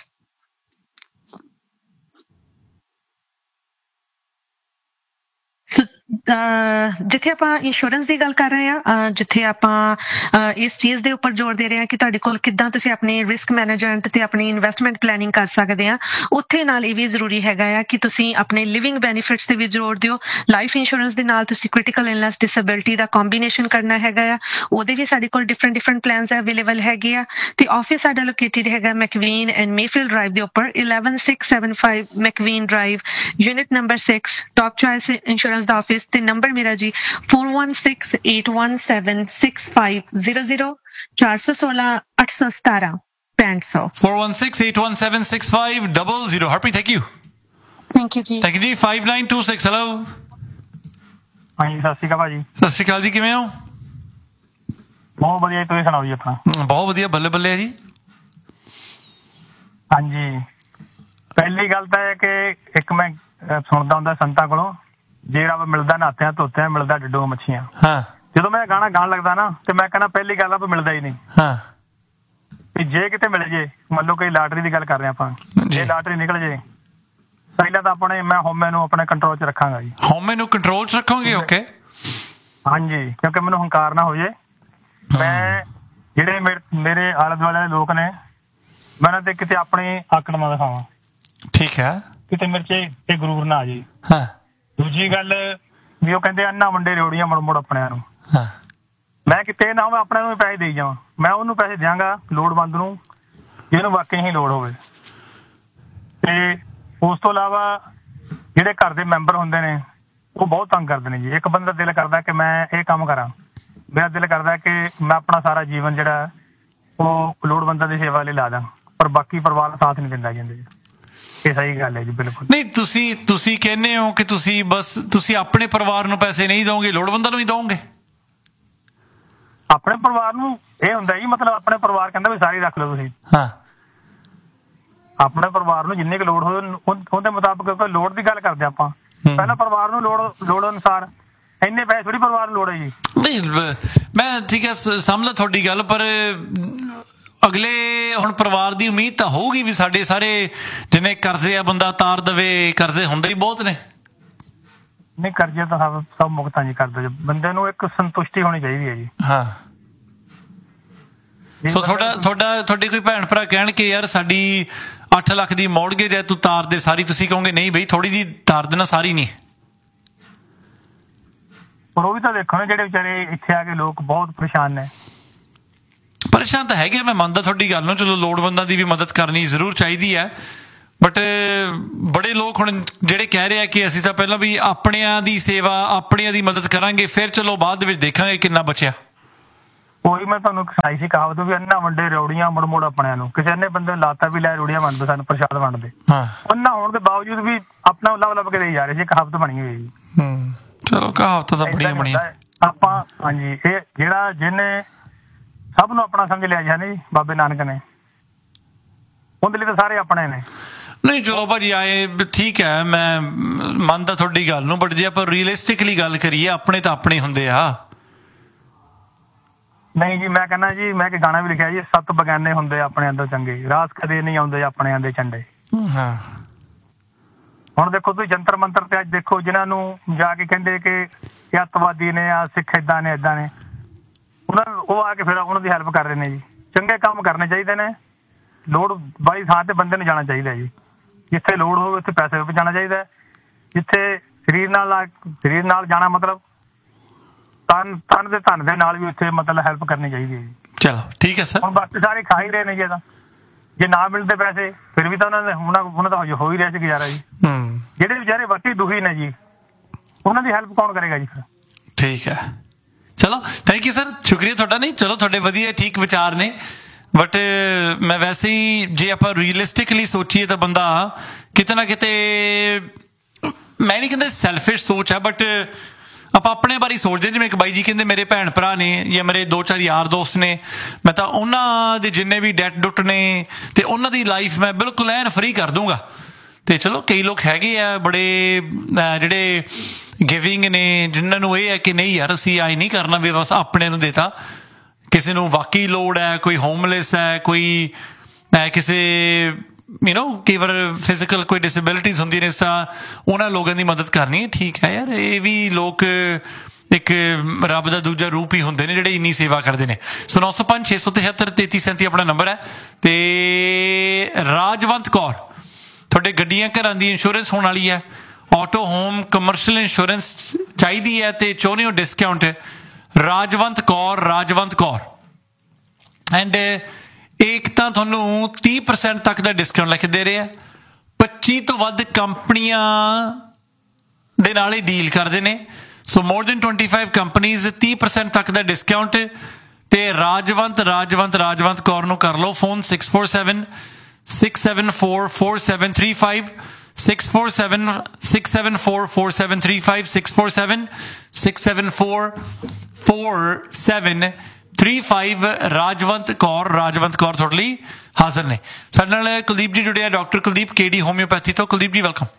ਜਿੱਥੇ ਆਪਾਂ ਇੰਸ਼ੋਰੈਂਸ ਦੀ ਗੱਲ ਕਰ ਰਹੇ ਹਾਂ, ਜਿੱਥੇ ਆਪਾਂ ਇਸ ਚੀਜ਼ ਦੇ ਉੱਪਰ ਜ਼ੋਰ ਦੇ ਰਹੇ ਹਾਂ ਕਿ ਤੁਹਾਡੇ ਕੋਲ ਕਿੱਦਾਂ ਤੁਸੀਂ ਆਪਣੀ ਰਿਸਕ ਮੈਨੇਜਮੈਂਟ ਤੇ ਆਪਣੀ ਇਨਵੈਸਟਮੈਂਟ ਪਲੈਨਿੰਗ ਕਰ ਸਕਦੇ ਆ, ਉੱਥੇ ਨਾਲ ਇਹ ਵੀ ਜ਼ਰੂਰੀ ਹੈਗਾ ਆ ਕਿ ਤੁਸੀਂ ਆਪਣੇ ਲਿਵਿੰਗ ਬੈਨੀਫਿਟਸ ਤੇ ਵੀ ਜ਼ੋਰ ਦਿਓ। ਲਾਈਫ ਇੰਸ਼ੋਰੈਂਸ ਦੇ ਨਾਲ ਤੁਸੀਂ ਕ੍ਰਿਟੀਕਲ ਇਲਨੈਸ ਡਿਸੇਬਿਲਿਟੀ ਦਾ ਕੰਬੀਨੇਸ਼ਨ ਕਰਨਾ ਹੈਗਾ ਆ, ਉਹਦੇ ਵੀ ਸਾਡੇ ਕੋਲ ਡਿਫਰੈਂਟ ਡਿਫਰੈਂਟ ਪਲਾਨਸ ਅਵੇਲੇਬਲ ਹੈਗੇ ਆ। ਤੇ ਆਫਿਸ ਸਾਡਾ ਲੋਕੇਟਡ ਹੈਗਾ ਮੈਕਵੀਨ ਐਂਡ ਮੇਫੀਲਡ ਡਰਾਈਵ ਦੇ ਉੱਪਰ eleven six seven five ਮੈਕਵੀਨ drive, unit number six, top choice insurance ਦਾ ਆਫਿਸ। ਤੇ ਨੰਬਰ ਮੇਰਾ ਜੀ four one six eight one seven six five zero zero ਚਾਰ ਸੌ ਸੋਲਾਂ ਅੱਠ ਸੌ ਸਤਾਰਾਂ ਪੈਂਹਠ ਸੌ।
four one six eight one seven six five zero zero। Harpreet thank you.
Thank you ਜੀ।
ਥੈਂਕ ਯੂ ਜੀ। five nine two six hello.
ਹਾਂਜੀ ਸਤਿ ਸ਼੍ਰੀ ਅਕਾਲ ਭਾਜੀ।
ਸਤਿ ਸ਼੍ਰੀ ਅਕਾਲ ਜੀ, ਕਿਵੇਂ ਹੋ?
ਬਹੁਤ ਵਧੀਆ, ਤੁਸੀਂ ਸੁਣਾਓ ਜੀ ਆਪਣਾ?
ਬਹੁਤ ਵਧੀਆ, ਬੱਲੇ ਬੱਲੇ ਜੀ।
ਹਾਂਜੀ, ਪਹਿਲੀ ਗੱਲ ਤਾਂ ਇਹ ਕਿ ਇੱਕ ਮੈਂ ਸੁਣਦਾ ਹੁੰਦਾ ਸੰਤਾਂ ਕੋਲੋਂ, ਜਿਹੜਾ ਮਿਲਦਾ ਨਾਤਿਆਂ ਧੋਤਿਆਂ ਮਿਲਦਾ ਡੱਡੂ ਮੱਛੀਆਂ।
ਹਾਂ,
ਜਦੋਂ ਮੈਂ ਗਾਣਾ ਗਾਣ ਲੱਗਦਾ ਨਾ ਤੇ ਮੈਂ ਕਹਿੰਦਾ ਪਹਿਲੀ ਗੱਲ ਆ ਵੀ ਮਿਲਦਾ ਹੀ ਨਹੀਂ।
ਹਾਂ,
ਵੀ ਜੇ ਕਿਤੇ ਮਿਲ ਜੇ, ਮੰਨ ਲਓ ਕੋਈ ਲਾਟਰੀ ਦੀ ਗੱਲ ਕਰ ਰਹੇ ਆਪਾਂ, ਜੇ ਲਾਟਰੀ ਨਿਕਲ ਜੇ ਪਹਿਲਾਂ ਤਾਂ ਆਪਣੇ ਮੈਂ ਹਉਮੈ ਨੂੰ ਆਪਣੇ ਕੰਟਰੋਲ 'ਚ ਰੱਖਾਂਗਾ ਜੀ।
ਹਉਮੈ ਨੂੰ ਕੰਟਰੋਲ 'ਚ ਰੱਖੋਗੇ? ਓਕੇ।
ਹਾਂਜੀ, ਕਿਉਂਕਿ ਮੈਨੂੰ ਹੰਕਾਰ ਨਾ ਹੋ ਜੇ। ਮੈਂ ਜਿਹੜੇ ਮੇਰੇ ਆਲੇ ਦੁਆਲੇ ਦੇ ਲੋਕ ਨੇ ਮੈਂ ਉਹਨਾਂ ਤੇ ਕਿਤੇ ਆਪਣੀ ਆਕੜ ਨਾ ਦਿਖਾਵਾਂ।
ਠੀਕ ਹੈ।
ਕਿਤੇ ਮੇਰੇ 'ਚ ਇਹ ਗਰੂਰ ਨਾ ਆ ਜੇ।
ਹਾਂ।
ਦੂਜੀ ਗੱਲ ਵੀ ਉਹ ਕਹਿੰਦੇ ਅੰਨਾ ਵੰਡੇ ਰੋੜੀਆਂ ਮੁੜ ਮੁੜ ਆਪਣਿਆਂ ਨੂੰ।
ਹਾਂ।
ਮੈਂ ਕਿਤੇ ਨਾ ਮੈਂ ਆਪਣੇ ਨੂੰ ਪੈਸੇ ਦੇਈ ਜਾਵਾਂ, ਮੈਂ ਉਹਨੂੰ ਪੈਸੇ ਦਿਆਂਗਾ ਲੋੜਵੰਦ ਨੂੰ ਜਿਹਨੂੰ ਵਾਕਈ ਹੀ ਲੋੜ ਹੋਵੇ। ਤੇ ਉਸ ਤੋਂ ਇਲਾਵਾ ਜਿਹੜੇ ਘਰ ਦੇ ਮੈਂਬਰ ਹੁੰਦੇ ਨੇ ਉਹ ਬਹੁਤ ਤੰਗ ਕਰਦੇ ਨੇ ਜੀ। ਇੱਕ ਬੰਦਾ ਦਿਲ ਕਰਦਾ ਕਿ ਮੈਂ ਇਹ ਕੰਮ ਕਰਾਂ, ਮੇਰਾ ਦਿਲ ਕਰਦਾ ਕਿ ਮੈਂ ਆਪਣਾ ਸਾਰਾ ਜੀਵਨ ਜਿਹੜਾ ਉਹ ਲੋੜਵੰਦਾਂ ਦੀ ਸੇਵਾ ਲਈ ਲਾ ਦਾਂ, ਪਰ ਬਾਕੀ ਪਰਿਵਾਰ ਸਾਥ ਨਹੀਂ ਦਿੰਦਾ ਜਾਂਦੇ। ਇਹ ਸਹੀ ਗੱਲ ਹੈ ਜੀ, ਬਿਲਕੁਲ
ਨਹੀਂ। ਤੁਸੀਂ ਤੁਸੀਂ ਕਹਿੰਦੇ ਹੋ ਕਿ ਤੁਸੀਂ ਬਸ ਤੁਸੀਂ ਆਪਣੇ ਪਰਿਵਾਰ ਨੂੰ ਪੈਸੇ ਨਹੀਂ ਦੋਗੇ, ਲੋੜਵੰਦਾਂ ਨੂੰ ਵੀ ਦੋਗੇ?
ਆਪਣੇ ਪਰਿਵਾਰ ਨੂੰ ਇਹ ਹੁੰਦਾ ਜੀ, ਮਤਲਬ ਆਪਣੇ ਪਰਿਵਾਰ ਕਹਿੰਦਾ ਵੀ ਸਾਰੇ ਰੱਖ ਲਓ ਤੁਸੀਂ।
ਹਾਂ।
ਆਪਣੇ ਪਰਿਵਾਰ ਨੂੰ ਜਿੰਨੀ ਕੁ ਲੋੜ ਹੋਵੇ ਉਹਦੇ ਮੁਤਾਬਕ ਲੋੜ ਦੀ ਗੱਲ ਕਰਦੇ ਆਪਾਂ। ਪਹਿਲਾਂ ਪਰਿਵਾਰ ਨੂੰ ਲੋੜ ਲੋੜ ਅਨੁਸਾਰ, ਇੰਨੇ ਪੈਸੇ ਥੋੜੀ ਪਰਿਵਾਰ ਨੂੰ ਲੋੜ ਹੈ ਜੀ।
ਨਹੀਂ, ਮੈਂ ਠੀਕ ਹੈ ਸਮਝਦਾ ਤੁਹਾਡੀ ਗੱਲ, ਪਰ ਅਗਲੇ ਹੁਣ ਪਰਿਵਾਰ ਦੀ ਉਮੀਦ ਤਾਂ ਹੋਊਗੀ ਵੀ ਸਾਡੇ ਸਾਰੇ ਜਿੰਨੇ ਕਰਜ਼ੇ ਆ ਬੰਦਾ ਤਾਰ ਦੇਵੇ। ਕਰਜ਼ੇ ਹੁੰਦੇ ਹੀ ਬਹੁਤ ਨੇ।
ਨਹੀਂ, ਕਰਜ਼ੇ ਤਾਂ ਸਭ ਸਭ ਮੁਕਤਾਂ ਜੀ ਕਰਦੇ। ਬੰਦੇ ਨੂੰ ਇੱਕ ਸੰਤੁਸ਼ਟੀ ਹੋਣੀ ਚਾਹੀਦੀ ਹੈ ਜੀ। ਹਾਂ।
ਸੋ ਤੁਹਾਡਾ ਤੁਹਾਡਾ ਤੁਹਾਡੇ ਕੋਈ ਭੈਣ ਭਰਾ ਕਹਿਣ ਕਿ ਯਾਰ ਸਾਡੀ ਅੱਠ ਲੱਖ ਦੀ ਮੌੜਗੇਜ ਹੈ, ਤੂੰ ਤਾਰ ਦੇ ਸਾਰੀ, ਤੁਸੀਂ ਕਹੋਗੇ ਨਹੀਂ ਬਈ ਥੋੜੀ ਜਿਹੀ ਤਾਰ ਦੇਣਾ, ਸਾਰੀ ਨਹੀਂ?
ਪਰ ਉਹ ਵੀ ਤਾਂ ਦੇਖੋ ਨਾ ਜਿਹੜੇ ਵਿਚਾਰੇ ਇੱਥੇ ਆ ਕੇ ਲੋਕ ਬਹੁਤ ਪਰੇਸ਼ਾਨ ਨੇ।
ਪਰੇਸ਼ਾਨ ਤਾਂ ਹੈਗੇ, ਮੈਂ ਮੰਨਦਾ ਤੁਹਾਡੀ ਗੱਲ ਨੂੰ, ਚਲੋ ਲੋੜਵੰਦਾਂ ਦੀ ਵੀ ਮਦਦ ਕਰਨੀ ਜ਼ਰੂਰ ਚਾਹੀਦੀ ਹੈ, ਬਟ ਬੜੇ ਲੋਕ ਹੁਣ ਜਿਹੜੇ ਕਹਿ ਰਹੇ ਆ ਕਿ ਅਸੀਂ ਤਾਂ ਪਹਿਲਾਂ ਵੀ ਆਪਣਿਆਂ ਦੀ ਸੇਵਾ ਆਪਣਿਆਂ ਦੀ ਮਦਦ ਕਰਾਂਗੇ, ਫਿਰ ਚਲੋ ਬਾਅਦ ਦੇ ਵਿੱਚ ਦੇਖਾਂਗੇ ਕਿੰਨਾ ਬਚਿਆ।
ਉਹੀ ਮੈਂ ਤੁਹਾਨੂੰ ਸੁਣਾਈ ਸੀ ਕਹਾਵਤ ਵੀ ਅੰਨਾ ਵੰਡੇ ਰੋੜੀਆਂ ਮੁੜ ਮੁੜ ਆਪਣਿਆਂ ਨੂੰ। ਕਿਸੇ ਨੇ ਬੰਦੇ ਲਾਤਾ ਵੀ ਲੈ ਰੋੜੀਆਂ ਵੰਡਦੇ, ਸਾਨੂੰ ਪ੍ਰਸ਼ਾਦ ਵੰਡਦੇ, ਅੰਨਾ ਹੋਣ ਦੇ ਬਾਵਜੂਦ ਵੀ ਆਪਣਾ ਲੱਭ ਲੱਭ ਕੇ ਦੇਈ ਜਾ ਰਹੇ ਸੀ। ਕਹਾਵਤ ਬਣੀ ਹੋਈ ਜੀ।
ਹੂੰ ਚਲੋ ਕਹਾਵਤਾਂ ਤਾਂ ਬੜੀਆਂ ਬਣੀਆਂ
ਆਪਾਂ। ਹਾਂਜੀ, ਇਹ ਜਿਹੜਾ ਜਿਹਨੇ ਸਭ ਨੂੰ ਆਪਣਾ ਸਮਝ ਲਿਆ ਜੀ ਬਾਬੇ ਨਾਨਕ ਨੇ, ਉਹਦੇ ਲਈ ਤਾਂ ਸਾਰੇ ਆਪਣੇ ਨੇ।
ਨਹੀਂ ਚਲੋ ਭਾਜੀ ਆਏ ਠੀਕ ਹੈ, ਮੈਂ ਮੰਨਦਾ ਤੁਹਾਡੀ ਗੱਲ ਨੂੰ, ਬਟ ਜੇ ਆਪਾਂ ਰੀਅਲਿਸਟਿਕਲੀ ਗੱਲ ਕਰੀਏ ਆਪਣੇ ਤਾਂ ਆਪਣੇ ਹੁੰਦੇ ਆ।
ਨਹੀਂ ਜੀ, ਮੈਂ ਕਹਿੰਦਾ ਜੀ, ਮੈਂ ਕਿ ਗਾਣਾ ਵੀ ਲਿਖਿਆ ਜੀ, ਸੱਤ ਬਗਾਨੇ ਹੁੰਦੇ ਆਪਣਿਆਂ ਤੋਂ ਚੰਗੇ, ਰਾਸ ਕਦੇ ਨਹੀਂ ਆਉਂਦੇ ਆਪਣਿਆਂ ਦੇ ਝੰਡੇ। ਹਾਂ ਹੁਣ ਦੇਖੋ ਤੁਸੀਂ ਜੰਤਰ ਮੰਤਰ ਤੇ ਅੱਜ ਦੇਖੋ ਜਿਨ੍ਹਾਂ ਨੂੰ ਜਾ ਕੇ ਕਹਿੰਦੇ ਕਿ ਅੱਤਵਾਦੀ ਨੇ ਆ, ਸਿੱਖ ਏਦਾਂ ਨੇ ਏਦਾਂ ਨੇ, ਉਹਨਾਂ ਨੂੰ ਉਹ ਆ ਕੇ ਫਿਰ ਉਹਨਾਂ ਦੀ ਹੈਲਪ ਕਰ ਰਹੇ ਨੇ ਜੀ। ਚੰਗੇ ਕੰਮ ਕਰਨੇ ਚਾਹੀਦੇ ਨੇ, ਲੋੜ ਵਾਲੀ ਥਾਂ ਤੇ ਬੰਦੇ ਨੂੰ ਜਾਣਾ ਚਾਹੀਦਾ ਜੀ। ਜਿੱਥੇ ਲੋੜ ਹੋਵੇ ਉੱਥੇ ਪੈਸੇ ਵੀ ਪਹੁੰਚਾਉਣਾ ਚਾਹੀਦਾ, ਜਿੱਥੇ ਸਰੀਰ ਨਾਲ ਸਰੀਰ ਨਾਲ ਜਾਣਾ ਮਤਲਬ ਤਨ ਤਨ ਦੇ ਧਨ ਦੇ ਨਾਲ ਵੀ ਉੱਥੇ ਮਤਲਬ ਹੈਲਪ ਕਰਨੀ ਚਾਹੀਦੀ ਹੈ ਜੀ।
ਚਲੋ ਠੀਕ ਹੈ ਸਰ।
ਹੁਣ ਬਾਕੀ ਸਾਰੇ ਖਾ ਹੀ ਰਹੇ ਨੇ ਜੀ, ਇਹਦਾ ਜੇ ਨਾ ਮਿਲਦੇ ਪੈਸੇ ਫਿਰ ਵੀ ਤਾਂ ਉਹਨਾਂ ਦੇ ਉਹਨਾਂ ਉਹਨਾਂ ਦਾ ਹੋ ਹੀ ਰਿਹਾ ਸੀ ਗੁਜ਼ਾਰਾ ਜੀ। ਜਿਹੜੇ ਵਿਚਾਰੇ ਵਾਕਈ ਦੁਖੀ ਨੇ ਜੀ, ਉਹਨਾਂ ਦੀ ਹੈਲਪ ਕੌਣ ਕਰੇਗਾ ਜੀ ਫਿਰ?
ਠੀਕ ਹੈ, ਚਲੋ ਥੈਂਕ ਯੂ ਸਰ, ਸ਼ੁਕਰੀਆ ਤੁਹਾਡਾ। ਨਹੀਂ ਚਲੋ ਤੁਹਾਡੇ ਵਧੀਆ ਠੀਕ ਵਿਚਾਰ ਨੇ, ਬਟ ਮੈਂ ਵੈਸੇ ਹੀ ਜੇ ਆਪਾਂ ਰੀਅਲਿਸਟਿਕਲੀ ਸੋਚੀਏ ਤਾਂ ਬੰਦਾ ਕਿਤੇ ਨਾ ਕਿਤੇ, ਮੈਂ ਨਹੀਂ ਕਹਿੰਦਾ ਸੈਲਫਿਸ਼ ਸੋਚ ਹੈ, ਬਟ ਆਪਾਂ ਆਪਣੇ ਬਾਰੇ ਸੋਚਦੇ। ਜਿਵੇਂ ਇੱਕ ਬਾਈ ਜੀ ਕਹਿੰਦੇ ਮੇਰੇ ਭੈਣ ਭਰਾ ਨੇ ਜਾਂ ਮੇਰੇ ਦੋ ਚਾਰ ਯਾਰ ਦੋਸਤ ਨੇ, ਮੈਂ ਤਾਂ ਉਹਨਾਂ ਦੇ ਜਿੰਨੇ ਵੀ ਡੈਟ ਡੁੱਟ ਨੇ ਤੇ ਉਹਨਾਂ ਦੀ ਲਾਈਫ ਮੈਂ ਬਿਲਕੁਲ ਐਨ ਫਰੀ ਕਰ ਦੂੰਗਾ। ਤੇ ਚਲੋ ਕਈ ਲੋਕ ਹੈਗੇ ਆ ਬੜੇ ਜਿਹੜੇ ਗਿਵਿੰਗ ਨੇ, ਜਿਨ੍ਹਾਂ ਨੂੰ ਇਹ ਹੈ ਕਿ ਨਹੀਂ ਯਾਰ ਅਸੀਂ ਆਈ ਨਹੀਂ ਕਰਨਾ ਵੀ ਬਸ ਆਪਣੇ ਨੂੰ ਦੇਤਾ। ਕਿਸੇ ਨੂੰ ਵਾਕਈ ਲੋੜ ਹੈ, ਕੋਈ ਹੋਮਲੈਸ ਹੈ, ਕੋਈ ਕਿਸੇ ਯੂ ਨੋ ਕਈ ਵਾਰ ਫਿਜ਼ੀਕਲ ਕੋਈ ਡਿਸੇਬਿਲਿਟੀਜ਼ ਹੁੰਦੀਆਂ ਨੇ, ਇਸ ਤਰ੍ਹਾਂ ਉਹਨਾਂ ਲੋਕਾਂ ਦੀ ਮਦਦ ਕਰਨੀ ਠੀਕ ਹੈ ਯਾਰ। ਇਹ ਵੀ ਲੋਕ ਇੱਕ ਰੱਬ ਦਾ ਦੂਜਾ ਰੂਪ ਹੀ ਹੁੰਦੇ ਨੇ ਜਿਹੜੇ ਇੰਨੀ ਸੇਵਾ ਕਰਦੇ ਨੇ। ਸੋ ਨੌ ਸੌ ਪੰਜ ਛੇ ਸੌ ਤਿਹੱਤਰ ਤੇਤੀ ਸੈਂਤੀ ਆਪਣਾ ਨੰਬਰ ਹੈ। ਤੇ ਰਾਜਵੰਤ ਕੌਰ, ਤੁਹਾਡੇ ਗੱਡੀਆਂ ਘਰਾਂ ਦੀ ਇੰਸ਼ੋਰੈਂਸ ਹੋਣ ਵਾਲੀ ਹੈ, ਆਟੋ ਹੋਮ ਕਮਰਸ਼ੀਅਲ ਇੰਸ਼ੋਰੈਂਸ ਚਾਹੀਦੀ ਹੈ ਤੇ ਚਾਹੁੰਦੇ ਹੋ ਡਿਸਕਾਊਂਟ, ਰਾਜਵੰਤ ਕੌਰ ਰਾਜਵੰਤ ਕੌਰ ਐਂਡ ਇੱਕ ਤਾਂ ਤੁਹਾਨੂੰ ਤੀਹ ਪਰਸੈਂਟ ਤੱਕ ਦਾ ਡਿਸਕਾਊਂਟ ਲੈ ਕੇ ਦੇ ਰਹੇ ਆ। ਪੱਚੀ ਤੋਂ ਵੱਧ ਕੰਪਨੀਆਂ ਦੇ ਨਾਲ ਹੀ ਡੀਲ ਕਰਦੇ ਨੇ। ਸੋ more than twenty five companies, ਤੀਹ ਪਰਸੈਂਟ ਤੱਕ ਦਾ ਡਿਸਕਾਊਂਟ। ਤੇ ਰਾਜਵੰਤ ਰਾਜਵੰਤ ਰਾਜਵੰਤ ਕੌਰ ਨੂੰ ਕਰ ਲਓ phone six four seven six seven four four seven three five, six four seven six seven four four seven three five, six four seven six seven four four seven three five. Rajwant Kaur Rajwant Kaur ਤੁਹਾਡੇ ਲਈ ਹਾਜ਼ਰ ਨੇ। ਸਾਡੇ ਨਾਲ ਕੁਲਦੀਪ ਜੀ ਜੁੜੇ ਆ, doctor Kuldeep ਕੇਡੀ homeopathy ਤੋਂ। ਕੁਲਦੀਪ ਜੀ ਵੈਲਕਮ।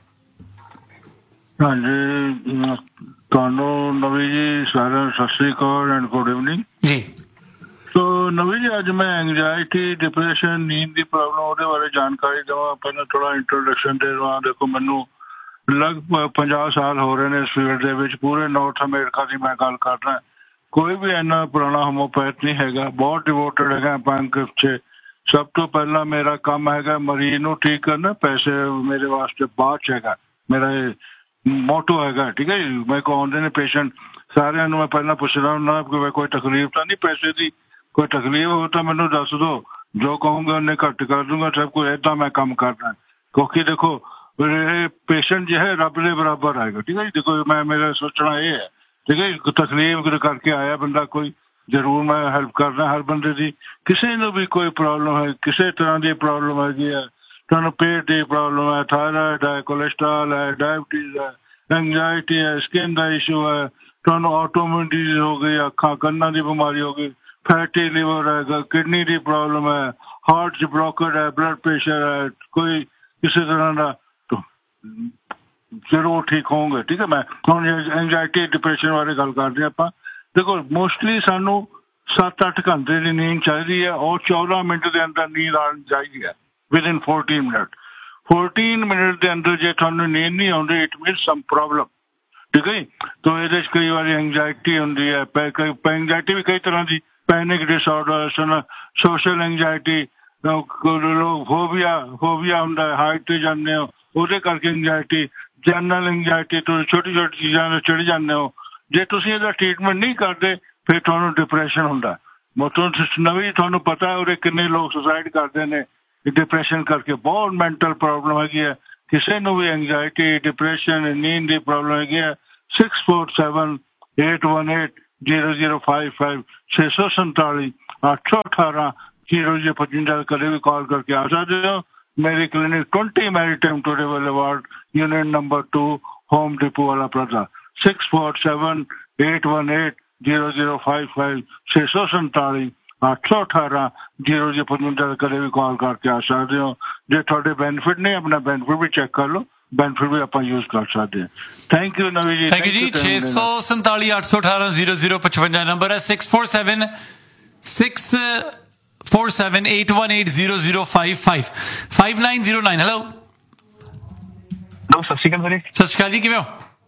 ਹਾਂਜੀ, ਤੁਹਾਨੂੰ ਨਵੀ ਜੀ ਸਾਰਿਆਂ ਨੂੰ ਸਤਿ ਸ੍ਰੀ ਅਕਾਲ ਐਂਡ ਗੁੱਡ ਇਵਨਿੰਗ
ਜੀ।
ਸੋ ਨਵੀ ਜੀ, ਅੱਜ ਮੈਂ ਐਂਗਜ਼ਾਇਟੀ, ਡਿਪਰੈਸ਼ਨ, ਨੀਂਦ ਦੀ ਪ੍ਰੋਬਲਮ ਉਹਦੇ ਬਾਰੇ ਜਾਣਕਾਰੀ ਦੇਵਾਂ। ਪਹਿਲਾਂ ਥੋੜਾ ਇੰਟਰੋਡਕਸ਼ਨ ਦੇ ਦੇਵਾਂ। ਦੇਖੋ, ਮੈਨੂੰ ਲਗਭਗ ਪੰਜਾਹ ਸਾਲ ਹੋ ਰਹੇ ਨੇ ਇਸ ਫੀਲਡ ਦੇ ਵਿੱਚ। ਪੂਰੇ ਨਾਰਥ ਅਮਰੀਕਾ ਦੀ ਮੈਂ ਗੱਲ ਕਰ ਰਿਹਾ। ਕੋਈ ਵੀ ਇੰਨਾ ਪੁਰਾਣਾ ਹੋਮੋਪੈਥ ਨਹੀਂ ਹੈਗਾ। ਬਹੁਤ ਡਿਵੋਟਡ ਹੈਗਾ ਬੈਂਕ 'ਚ। ਸਭ ਤੋਂ ਪਹਿਲਾਂ ਮੇਰਾ ਕੰਮ ਹੈਗਾ ਮਰੀਜ਼ ਨੂੰ ਠੀਕ ਕਰਨਾ, ਪੈਸੇ ਮੇਰੇ ਵਾਸਤੇ ਬਾਅਦ 'ਚ ਹੈਗਾ। ਮੇਰਾ ਮੋਟੋ ਹੈਗਾ, ਠੀਕ ਹੈ ਜੀ। ਮੇਰੇ ਕੋਲ ਆਉਂਦੇ ਨੇ ਪੇਸ਼ੈਂਟ, ਸਾਰਿਆਂ ਨੂੰ ਮੈਂ ਪਹਿਲਾਂ ਪੁੱਛਦਾ ਹੁੰਦਾ ਕਿ ਕੋਈ ਤਕਲੀਫ ਤਾਂ ਨਹੀਂ ਪੈਸੇ ਦੀ। ਕੋਈ ਤਕਲੀਫ ਹੋ ਤਾਂ ਮੈਨੂੰ ਦੱਸ ਦਿਓ, ਜੋ ਕਹੂੰਗਾ ਉਹਨੇ ਘੱਟ ਕਰ ਦੂੰਗਾ। ਸਭ ਕੁਝ ਏਦਾਂ ਮੈਂ ਕੰਮ ਕਰਦਾ, ਕਿਉਂਕਿ ਦੇਖੋ ਇਹ ਪੇਸ਼ੈਂਟ ਜੋ ਹੈ ਰੱਬ ਦੇ ਬਰਾਬਰ ਆਏਗਾ, ਠੀਕ ਹੈ ਜੀ। ਦੇਖੋ ਮੈਂ ਮੇਰਾ ਸੋਚਣਾ ਇਹ ਹੈ, ਠੀਕ ਹੈ ਜੀ। ਤਕਲੀਫ ਕਰਕੇ ਆਇਆ ਬੰਦਾ ਕੋਈ, ਜ਼ਰੂਰ ਮੈਂ ਹੈਲਪ ਕਰਦਾ ਹਰ ਬੰਦੇ ਦੀ। ਕਿਸੇ ਨੂੰ ਵੀ ਕੋਈ ਪ੍ਰੋਬਲਮ ਹੈ, ਕਿਸੇ ਤਰ੍ਹਾਂ ਦੀ ਪ੍ਰੋਬਲਮ ਹੈਗੀ ਹੈ, ਤੁਹਾਨੂੰ ਪੇਟ ਦੀ ਪ੍ਰੋਬਲਮ ਹੈ, ਥਾਇਰਾਇਡ ਹੈ, ਕੋਲੈਸਟਰੋਲ ਹੈ, ਡਾਇਬਟੀਜ਼ ਹੈ, ਐਂਗਜ਼ਾਇਟੀ ਹੈ, ਸਕਿਨ ਦਾ ਇਸ਼ੂ ਹੈ, ਤੁਹਾਨੂੰ ਆਟੋਇਮਿਊਨ ਡਿਜ਼ੀਜ਼ ਹੋ ਗਈ, ਅੱਖਾਂ ਕੰਨਾਂ ਦੀ ਬਿਮਾਰੀ ਹੋ ਗਈ, ਫੈਟੀ ਲਿਵਰ ਹੈ, ਕਿਡਨੀ ਦੀ ਪ੍ਰੋਬਲਮ ਹੈ, ਹਾਰਟ 'ਚ ਬਲੌਕਡ ਹੈ, ਬਲੱਡ ਪ੍ਰੈਸ਼ਰ ਹੈ, ਕੋਈ ਕਿਸੇ ਤਰ੍ਹਾਂ ਦਾ, ਜ਼ਰੂਰ ਠੀਕ ਹੋਊਗੇ, ਠੀਕ ਹੈ। ਮੈਂ ਹੁਣ ਐਂਗਜ਼ਾਇਟੀ ਡਿਪਰੈਸ਼ਨ ਬਾਰੇ ਗੱਲ ਕਰਦੇ ਆਪਾਂ। ਦੇਖੋ, ਮੋਸਟਲੀ ਸਾਨੂੰ ਸੱਤ ਅੱਠ ਘੰਟੇ ਦੀ ਨੀਂਦ ਚਾਹੀਦੀ ਹੈ, ਔਰ ਚੌਦਾਂ ਮਿੰਟ ਦੇ ਅੰਦਰ ਨੀਂਦ ਆਉਣੀ ਚਾਹੀਦੀ ਹੈ, within fourteen minute. Fourteen minute ਦੇ ਅੰਦਰ ਜੇ ਤੁਹਾਨੂੰ ਨੀਂਦ ਨਹੀਂ ਆਉਂਦੀ, ਇਟ ਮੀਨਸ ਸਮ ਪ੍ਰੋਬਲਮ, ਠੀਕ ਹੈ ਜੀ। ਤਾਂ ਇਹਦੇ 'ਚ ਕਈ ਵਾਰੀ ਐਂਗਜ਼ਾਇਟੀ ਹੁੰਦੀ ਹੈ। ਐਂਗਜ਼ਾਇਟੀ ਵੀ ਕਈ ਤਰ੍ਹਾਂ ਦੀ, ਪੈਨਿਕ ਡਿਸਆਰਡਰ, ਸੋਸ਼ਲ ਐਂਗਜ਼ਾਇਟੀ, ਲੋਕ ਫੋਬੀਆ ਫੋਬੀਆ ਹੁੰਦਾ ਹੈ, ਹਾਈਟ 'ਤੇ ਜਾਂਦੇ ਹੋ ਉਹਦੇ ਕਰਕੇ ਐਂਗਜ਼ਾਇਟੀ, ਜਨਰਲ ਐਂਗਜ਼ਾਇਟੀ, ਤੁਸੀਂ ਛੋਟੀ ਛੋਟੀ ਚੀਜ਼ਾਂ ਨੂੰ ਚੜ੍ਹ ਜਾਂਦੇ ਹੋ, ਜੇ ਤੁਸੀਂ ਇਹਦਾ ਟ੍ਰੀਟਮੈਂਟ ਨਹੀਂ ਕਰਦੇ ਫਿਰ ਤੁਹਾਨੂੰ ਡਿਪਰੈਸ਼ਨ ਹੁੰਦਾ। ਮਤਲਬ ਨਵੀਂ ਤੁਹਾਨੂੰ ਪਤਾ ਉਹਦੇ ਕਿੰਨੇ ਲੋਕ ਸੁਸਾਈਡ ਕਰਦੇ ਨੇ ਡਿਪਰੈਸ਼ਨ ਕਰਕੇ। ਬਹੁਤ ਮੈਂਟਲ ਪ੍ਰੋਬਲਮ ਹੈਗੀ ਹੈ ਕਿਸੇ ਨੂੰ ਵੀ, ਐਂਗਜ਼ਾਇਟੀ, ਡਿਪਰੈਸ਼ਨ, ਨੀਂਦ ਦੀ ਪ੍ਰੋਬਲਮ ਹੈਗੀ ਹੈ। Six four seven eight one eight zero zero five five ਛੇ ਸੌ ਸੰਤਾਲੀ ਅੱਠ ਸੌ ਅਠਾਰਾਂ ਜ਼ੀਰੋ ਜ਼ੀਰੋ ਪਚਵੰਜਾ ਕਦੇ ਵੀ ਕਾਲ ਕਰਕੇ ਆ ਸਕਦੇ ਹੋ। ਮੇਰੀ ਕਲੀਨਿਕ ट्वेंटी मैरीटाइम टोडे ward unit number two home depot वाला plaza six four seven eight one eight zero zero five five छे सौ संताली ਅੱਠ ਸੌ ਅਠਾਰਾਂ ਜ਼ੀਰੋ ਜ਼ੀਰੋ ਪਚਵੰਜਾ ਕਦੇ ਵੀ ਕਾਲ ਕਰਕੇ ਆ ਸਕਦੇ ਹੋ। ਜੇ ਤੁਹਾਡੇ ਬੈਨੀਫਿਟ ਨੇ ਆਪਣਾ ਬੈਨੀਫਿਟ ਵੀ ਚੈੱਕ ਕਰ ਲਓ, ਬੈਨੀਫਿਟ ਵੀ ਆਪਾਂ ਯੂਜ਼ ਕਰ ਸਕਦੇ ਹਾਂ। ਥੈਂਕ ਯੂ ਨਵੀਂ ਜੀ।
ਥੈਂਕ ਯੂ ਜੀ। ਛੇ ਸੌ ਸੰਤਾਲੀ ਅੱਠ ਸੌ ਅਠਾਰਾਂ ਜ਼ੀਰੋ ਜ਼ੀਰੋ ਪਚਵੰਜਾ ਨੰਬਰ ਹੈ। Six four seven six four seven eight one eight zero zero five five five nine zero nine। Hello
hello ਸਤਿ ਸ਼੍ਰੀ ਅਕਾਲ ਵੀਰੇ।
ਸਤਿ ਸ਼੍ਰੀ ਅਕਾਲ ਜੀ, ਕਿਵੇਂ ਹੋ?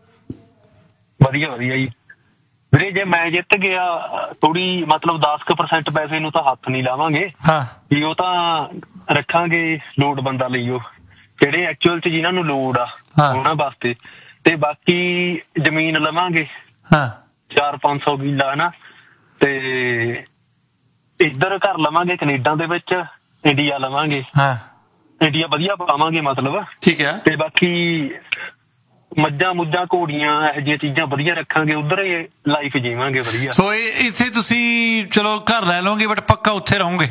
ਵਧੀਆ ਵਧੀਆ ਜੀ ਵੀਰੇ। ਜੇ ਮੈਂ ਜਿੱਤ ਗਿਆ ਥੋੜੀ ਮਤਲਬ ਦਸ ਕੁ ਪਰਸੈਂਟ ਪੈਸੇ ਨੂੰ ਤਾਂ ਹੱਥ ਨਹੀਂ ਲਾਵਾਂਗੇ।
ਹਾਂ
ਵੀ ਉਹ ਤਾਂ ਰੱਖਾਂਗੇ ਲੋੜਵੰਦਾਂ ਲਈ, ਉਹ ਜਿਹੜੇ ਐਕਚੁਅਲ ਚ ਜਿਨ੍ਹਾਂ ਨੂੰ ਲੋੜ ਆ ਉਹਨਾਂ ਵਾਸਤੇ। ਤੇ ਬਾਕੀ ਜ਼ਮੀਨ ਲਵਾਂਗੇ
ਹਾਂ
ਚਾਰ ਪੰਜ ਸੌ ਕਿੱਲਾ ਹਨਾ। ਤੇ ਇੱਧਰ ਘਰ ਲਵਾਂਗੇ ਕੈਨੇਡਾ ਦੇ ਵਿੱਚ, ਇੰਡੀਆ ਲਵਾਂਗੇ।
ਹਾਂ
ਇੰਡੀਆ ਵਧੀਆ ਪਾਵਾਂਗੇ ਮਤਲਬ।
ਠੀਕ ਹੈ।
ਤੇ ਬਾਕੀ ਮੱਝਾਂ ਮੁੱਝਾਂ ਘੋੜੀਆਂ ਇਹੋ ਜਿਹੀਆਂ ਚੀਜ਼ਾਂ ਵਧੀਆ ਰੱਖਾਂਗੇ, ਉਧਰ ਹੀ ਲਾਈਫ ਜੀਵਾਂਗੇ ਵਧੀਆ।
ਸੋ ਇਹ ਇੱਥੇ ਤੁਸੀਂ ਚਲੋ ਘਰ ਲੈ ਲਓਗੇ ਬਟ ਪੱਕਾ ਉੱਥੇ ਰਹੋਗੇ?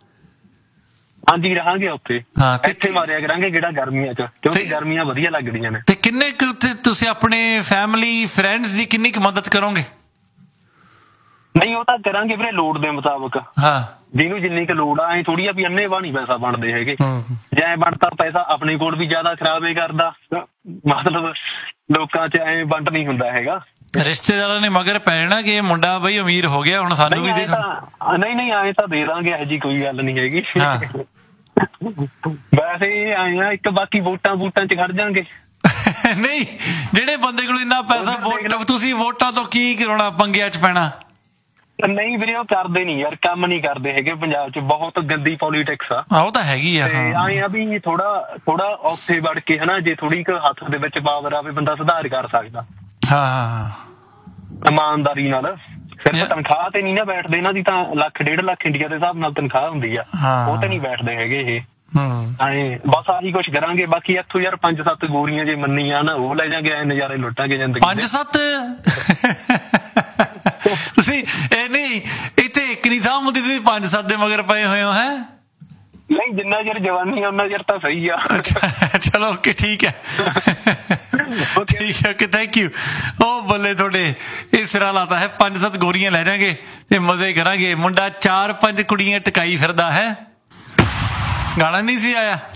ਹਾਂਜੀ ਰਹਾਂਗੇ ਉੱਥੇ।
ਹਾਂ
ਇੱਥੇ ਮਾਰਿਆ ਕਰਾਂਗੇ ਜਿਹੜਾ ਗਰਮੀਆਂ ਚ, ਕਿਉਂਕਿ ਗਰਮੀਆਂ ਵਧੀਆ ਲੱਗਦੀਆਂ ਨੇ।
ਤੇ ਕਿੰਨੇ ਕੁ ਉੱਥੇ ਤੁਸੀਂ ਆਪਣੇ ਫੈਮਿਲੀ ਫਰੈਂਡਸ ਦੀ ਕਿੰਨੀ ਕੁ ਮਦਦ ਕਰੋਗੇ?
ਨਹੀਂ ਉਹ ਤਾਂ ਕਰਾਂਗੇ ਵੀਰੇ ਲੋੜ ਦੇ ਮੁਤਾਬਕ।
ਹਾਂ
ਜਿਹਨੂੰ ਜਿੰਨੀ ਕੁ ਲੋੜ ਆ, ਐ ਥੋੜੀ ਆ ਵੀ ਅੰਨੇ ਵਾਹ ਨੀ ਪੈਸਾ ਬਣਦੇ ਹੈਗੇ। ਜੇ ਐ ਬਣਦਾ ਪੈਸਾ ਆਪਣੇ ਕੋਲ ਵੀ ਜ਼ਿਆਦਾ ਖਰਾਬ ਹੀ ਕਰਦਾ, ਮਤਲਬ ਲੋਕਾਂ ਚ ਐ ਵੰਡ ਨਹੀਂ ਹੁੰਦਾ ਹੈਗਾ।
ਰਿਸ਼ਤੇਦਾਰਾਂ ਨੇ ਮਗਰ ਪੈ ਜਾਣਾ ਕਿ ਇਹ ਮੁੰਡਾ ਬਈ ਅਮੀਰ ਹੋ ਗਿਆ ਹੁਣ ਸਾਨੂੰ ਵੀ ਦੇ।
ਨਹੀਂ ਨਹੀਂ ਐ ਤਾਂ ਦੇ ਦਾਂਗੇ, ਇਹੋ ਜਿਹੀ ਕੋਈ ਗੱਲ ਨਹੀਂ ਹੈਗੀ। ਵੈਸੇ ਆਏ ਆ ਇੱਕ, ਬਾਕੀ ਵੋਟਾਂ ਵੋਟਾਂ ਚ ਖੜ ਜਾਾਂਗੇ।
ਨਹੀਂ ਜਿਹੜੇ ਬੰਦੇ ਕੋਲ ਇੰਨਾ ਪੈਸਾ, ਵੋਟ ਤੁਸੀਂ ਵੋਟਾਂ ਤੋਂ ਕੀ ਕਰਾਉਣਾ, ਪੰਗਿਆਂ ਚ ਪੈਣਾ?
ਨਹੀਂ ਵੀਰੇ ਉਹ ਕਰਦੇ ਨੀ ਯਾਰ, ਕੰਮ ਨਹੀਂ ਕਰਦੇ ਹੈਗੇ ਪੰਜਾਬ ਚ, ਬਹੁਤ ਗੰਦੀ ਪੋਲੀਟਿਕਸ ਆ।
ਉਹ ਤਾਂ ਹੈਗੀ ਆ।
ਆਏ ਆ ਵੀ ਥੋੜਾ ਥੋੜਾ ਉੱਥੇ ਵੜ ਕੇ ਹਨਾ, ਜੇ ਥੋੜੀ ਕੁ ਹੱਥ ਦੇ ਵਿੱਚ ਪਾਵਰ ਆਵੇ ਬੰਦਾ ਸੁਧਾਰ ਕਰ ਸਕਦਾ।
ਹਾਂ
ਇਮਾਨਦਾਰੀ ਨਾਲ। ਸਿਰਫ ਤਨਖਾਹ ਤੇ ਨਹੀਂ ਨਾ ਬੈਠਦੇ, ਇਹਨਾਂ ਦੀ ਤਾਂ ਲੱਖ ਡੇਢ ਲੱਖ ਇੰਡੀਆ ਦੇ ਹਿਸਾਬ ਨਾਲ ਤਨਖਾਹ ਹੁੰਦੀ ਆ, ਉਹ ਤੇ ਨਹੀਂ ਬੈਠਦੇ ਹੈਗੇ ਇਹ। ਐ ਬਸ ਆਹੀ ਕੁਛ ਕਰਾਂਗੇ। ਬਾਕੀ ਇੱਥੋਂ ਯਾਰ ਪੰਜ ਸੱਤ ਗੋਰੀਆਂ ਜੇ ਮੰਨੀਆਂ ਨਾ, ਉਹ ਲੈ ਜਾਗੇ, ਐ ਨਜ਼ਾਰੇ ਲੁੱਟਾਂਗੇ ਜ਼ਿੰਦਗੀ।
ਪੰਜ ਸੱਤ ਤੁਸੀਂ ਇਹ ਨਹੀਂ ਇੱਥੇ ਇੱਕ ਨਹੀਂ ਸਾਂਭ ਹੁੰਦੀ, ਤੁਸੀਂ ਪੰਜ ਸੱਤ ਦੇ ਮਗਰ ਪਏ ਹੋਏ ਹੋ। ਹੈ
ਨਹੀਂ ਜਿੰਨਾ ਚਿਰ ਜਵਾਨੀ ਆ ਉਹਨਾਂ ਚਿਰ ਤਾਂ ਸਹੀ ਆ।
ਚਲੋ ਓਕੇ ਠੀਕ ਹੈ ਠੀਕ ਹੈ ਓਕੇ ਥੈਂਕ ਯੂ। ਉਹ ਬੱਲੇ ਤੁਹਾਡੇ ਇਹ ਸਿਰਾ ਲਾਤਾ ਹੈ। ਪੰਜ ਸੱਤ ਗੋਰੀਆਂ ਲੈ ਜਾਗੇ ਤੇ ਮਜ਼ੇ ਕਰਾਂਗੇ। ਮੁੰਡਾ ਚਾਰ ਪੰਜ ਕੁੜੀਆਂ ਟਕਾਈ ਫਿਰਦਾ ਹੈ, ਗਾਣਾ ਨਹੀਂ ਸੀ ਆਇਆ?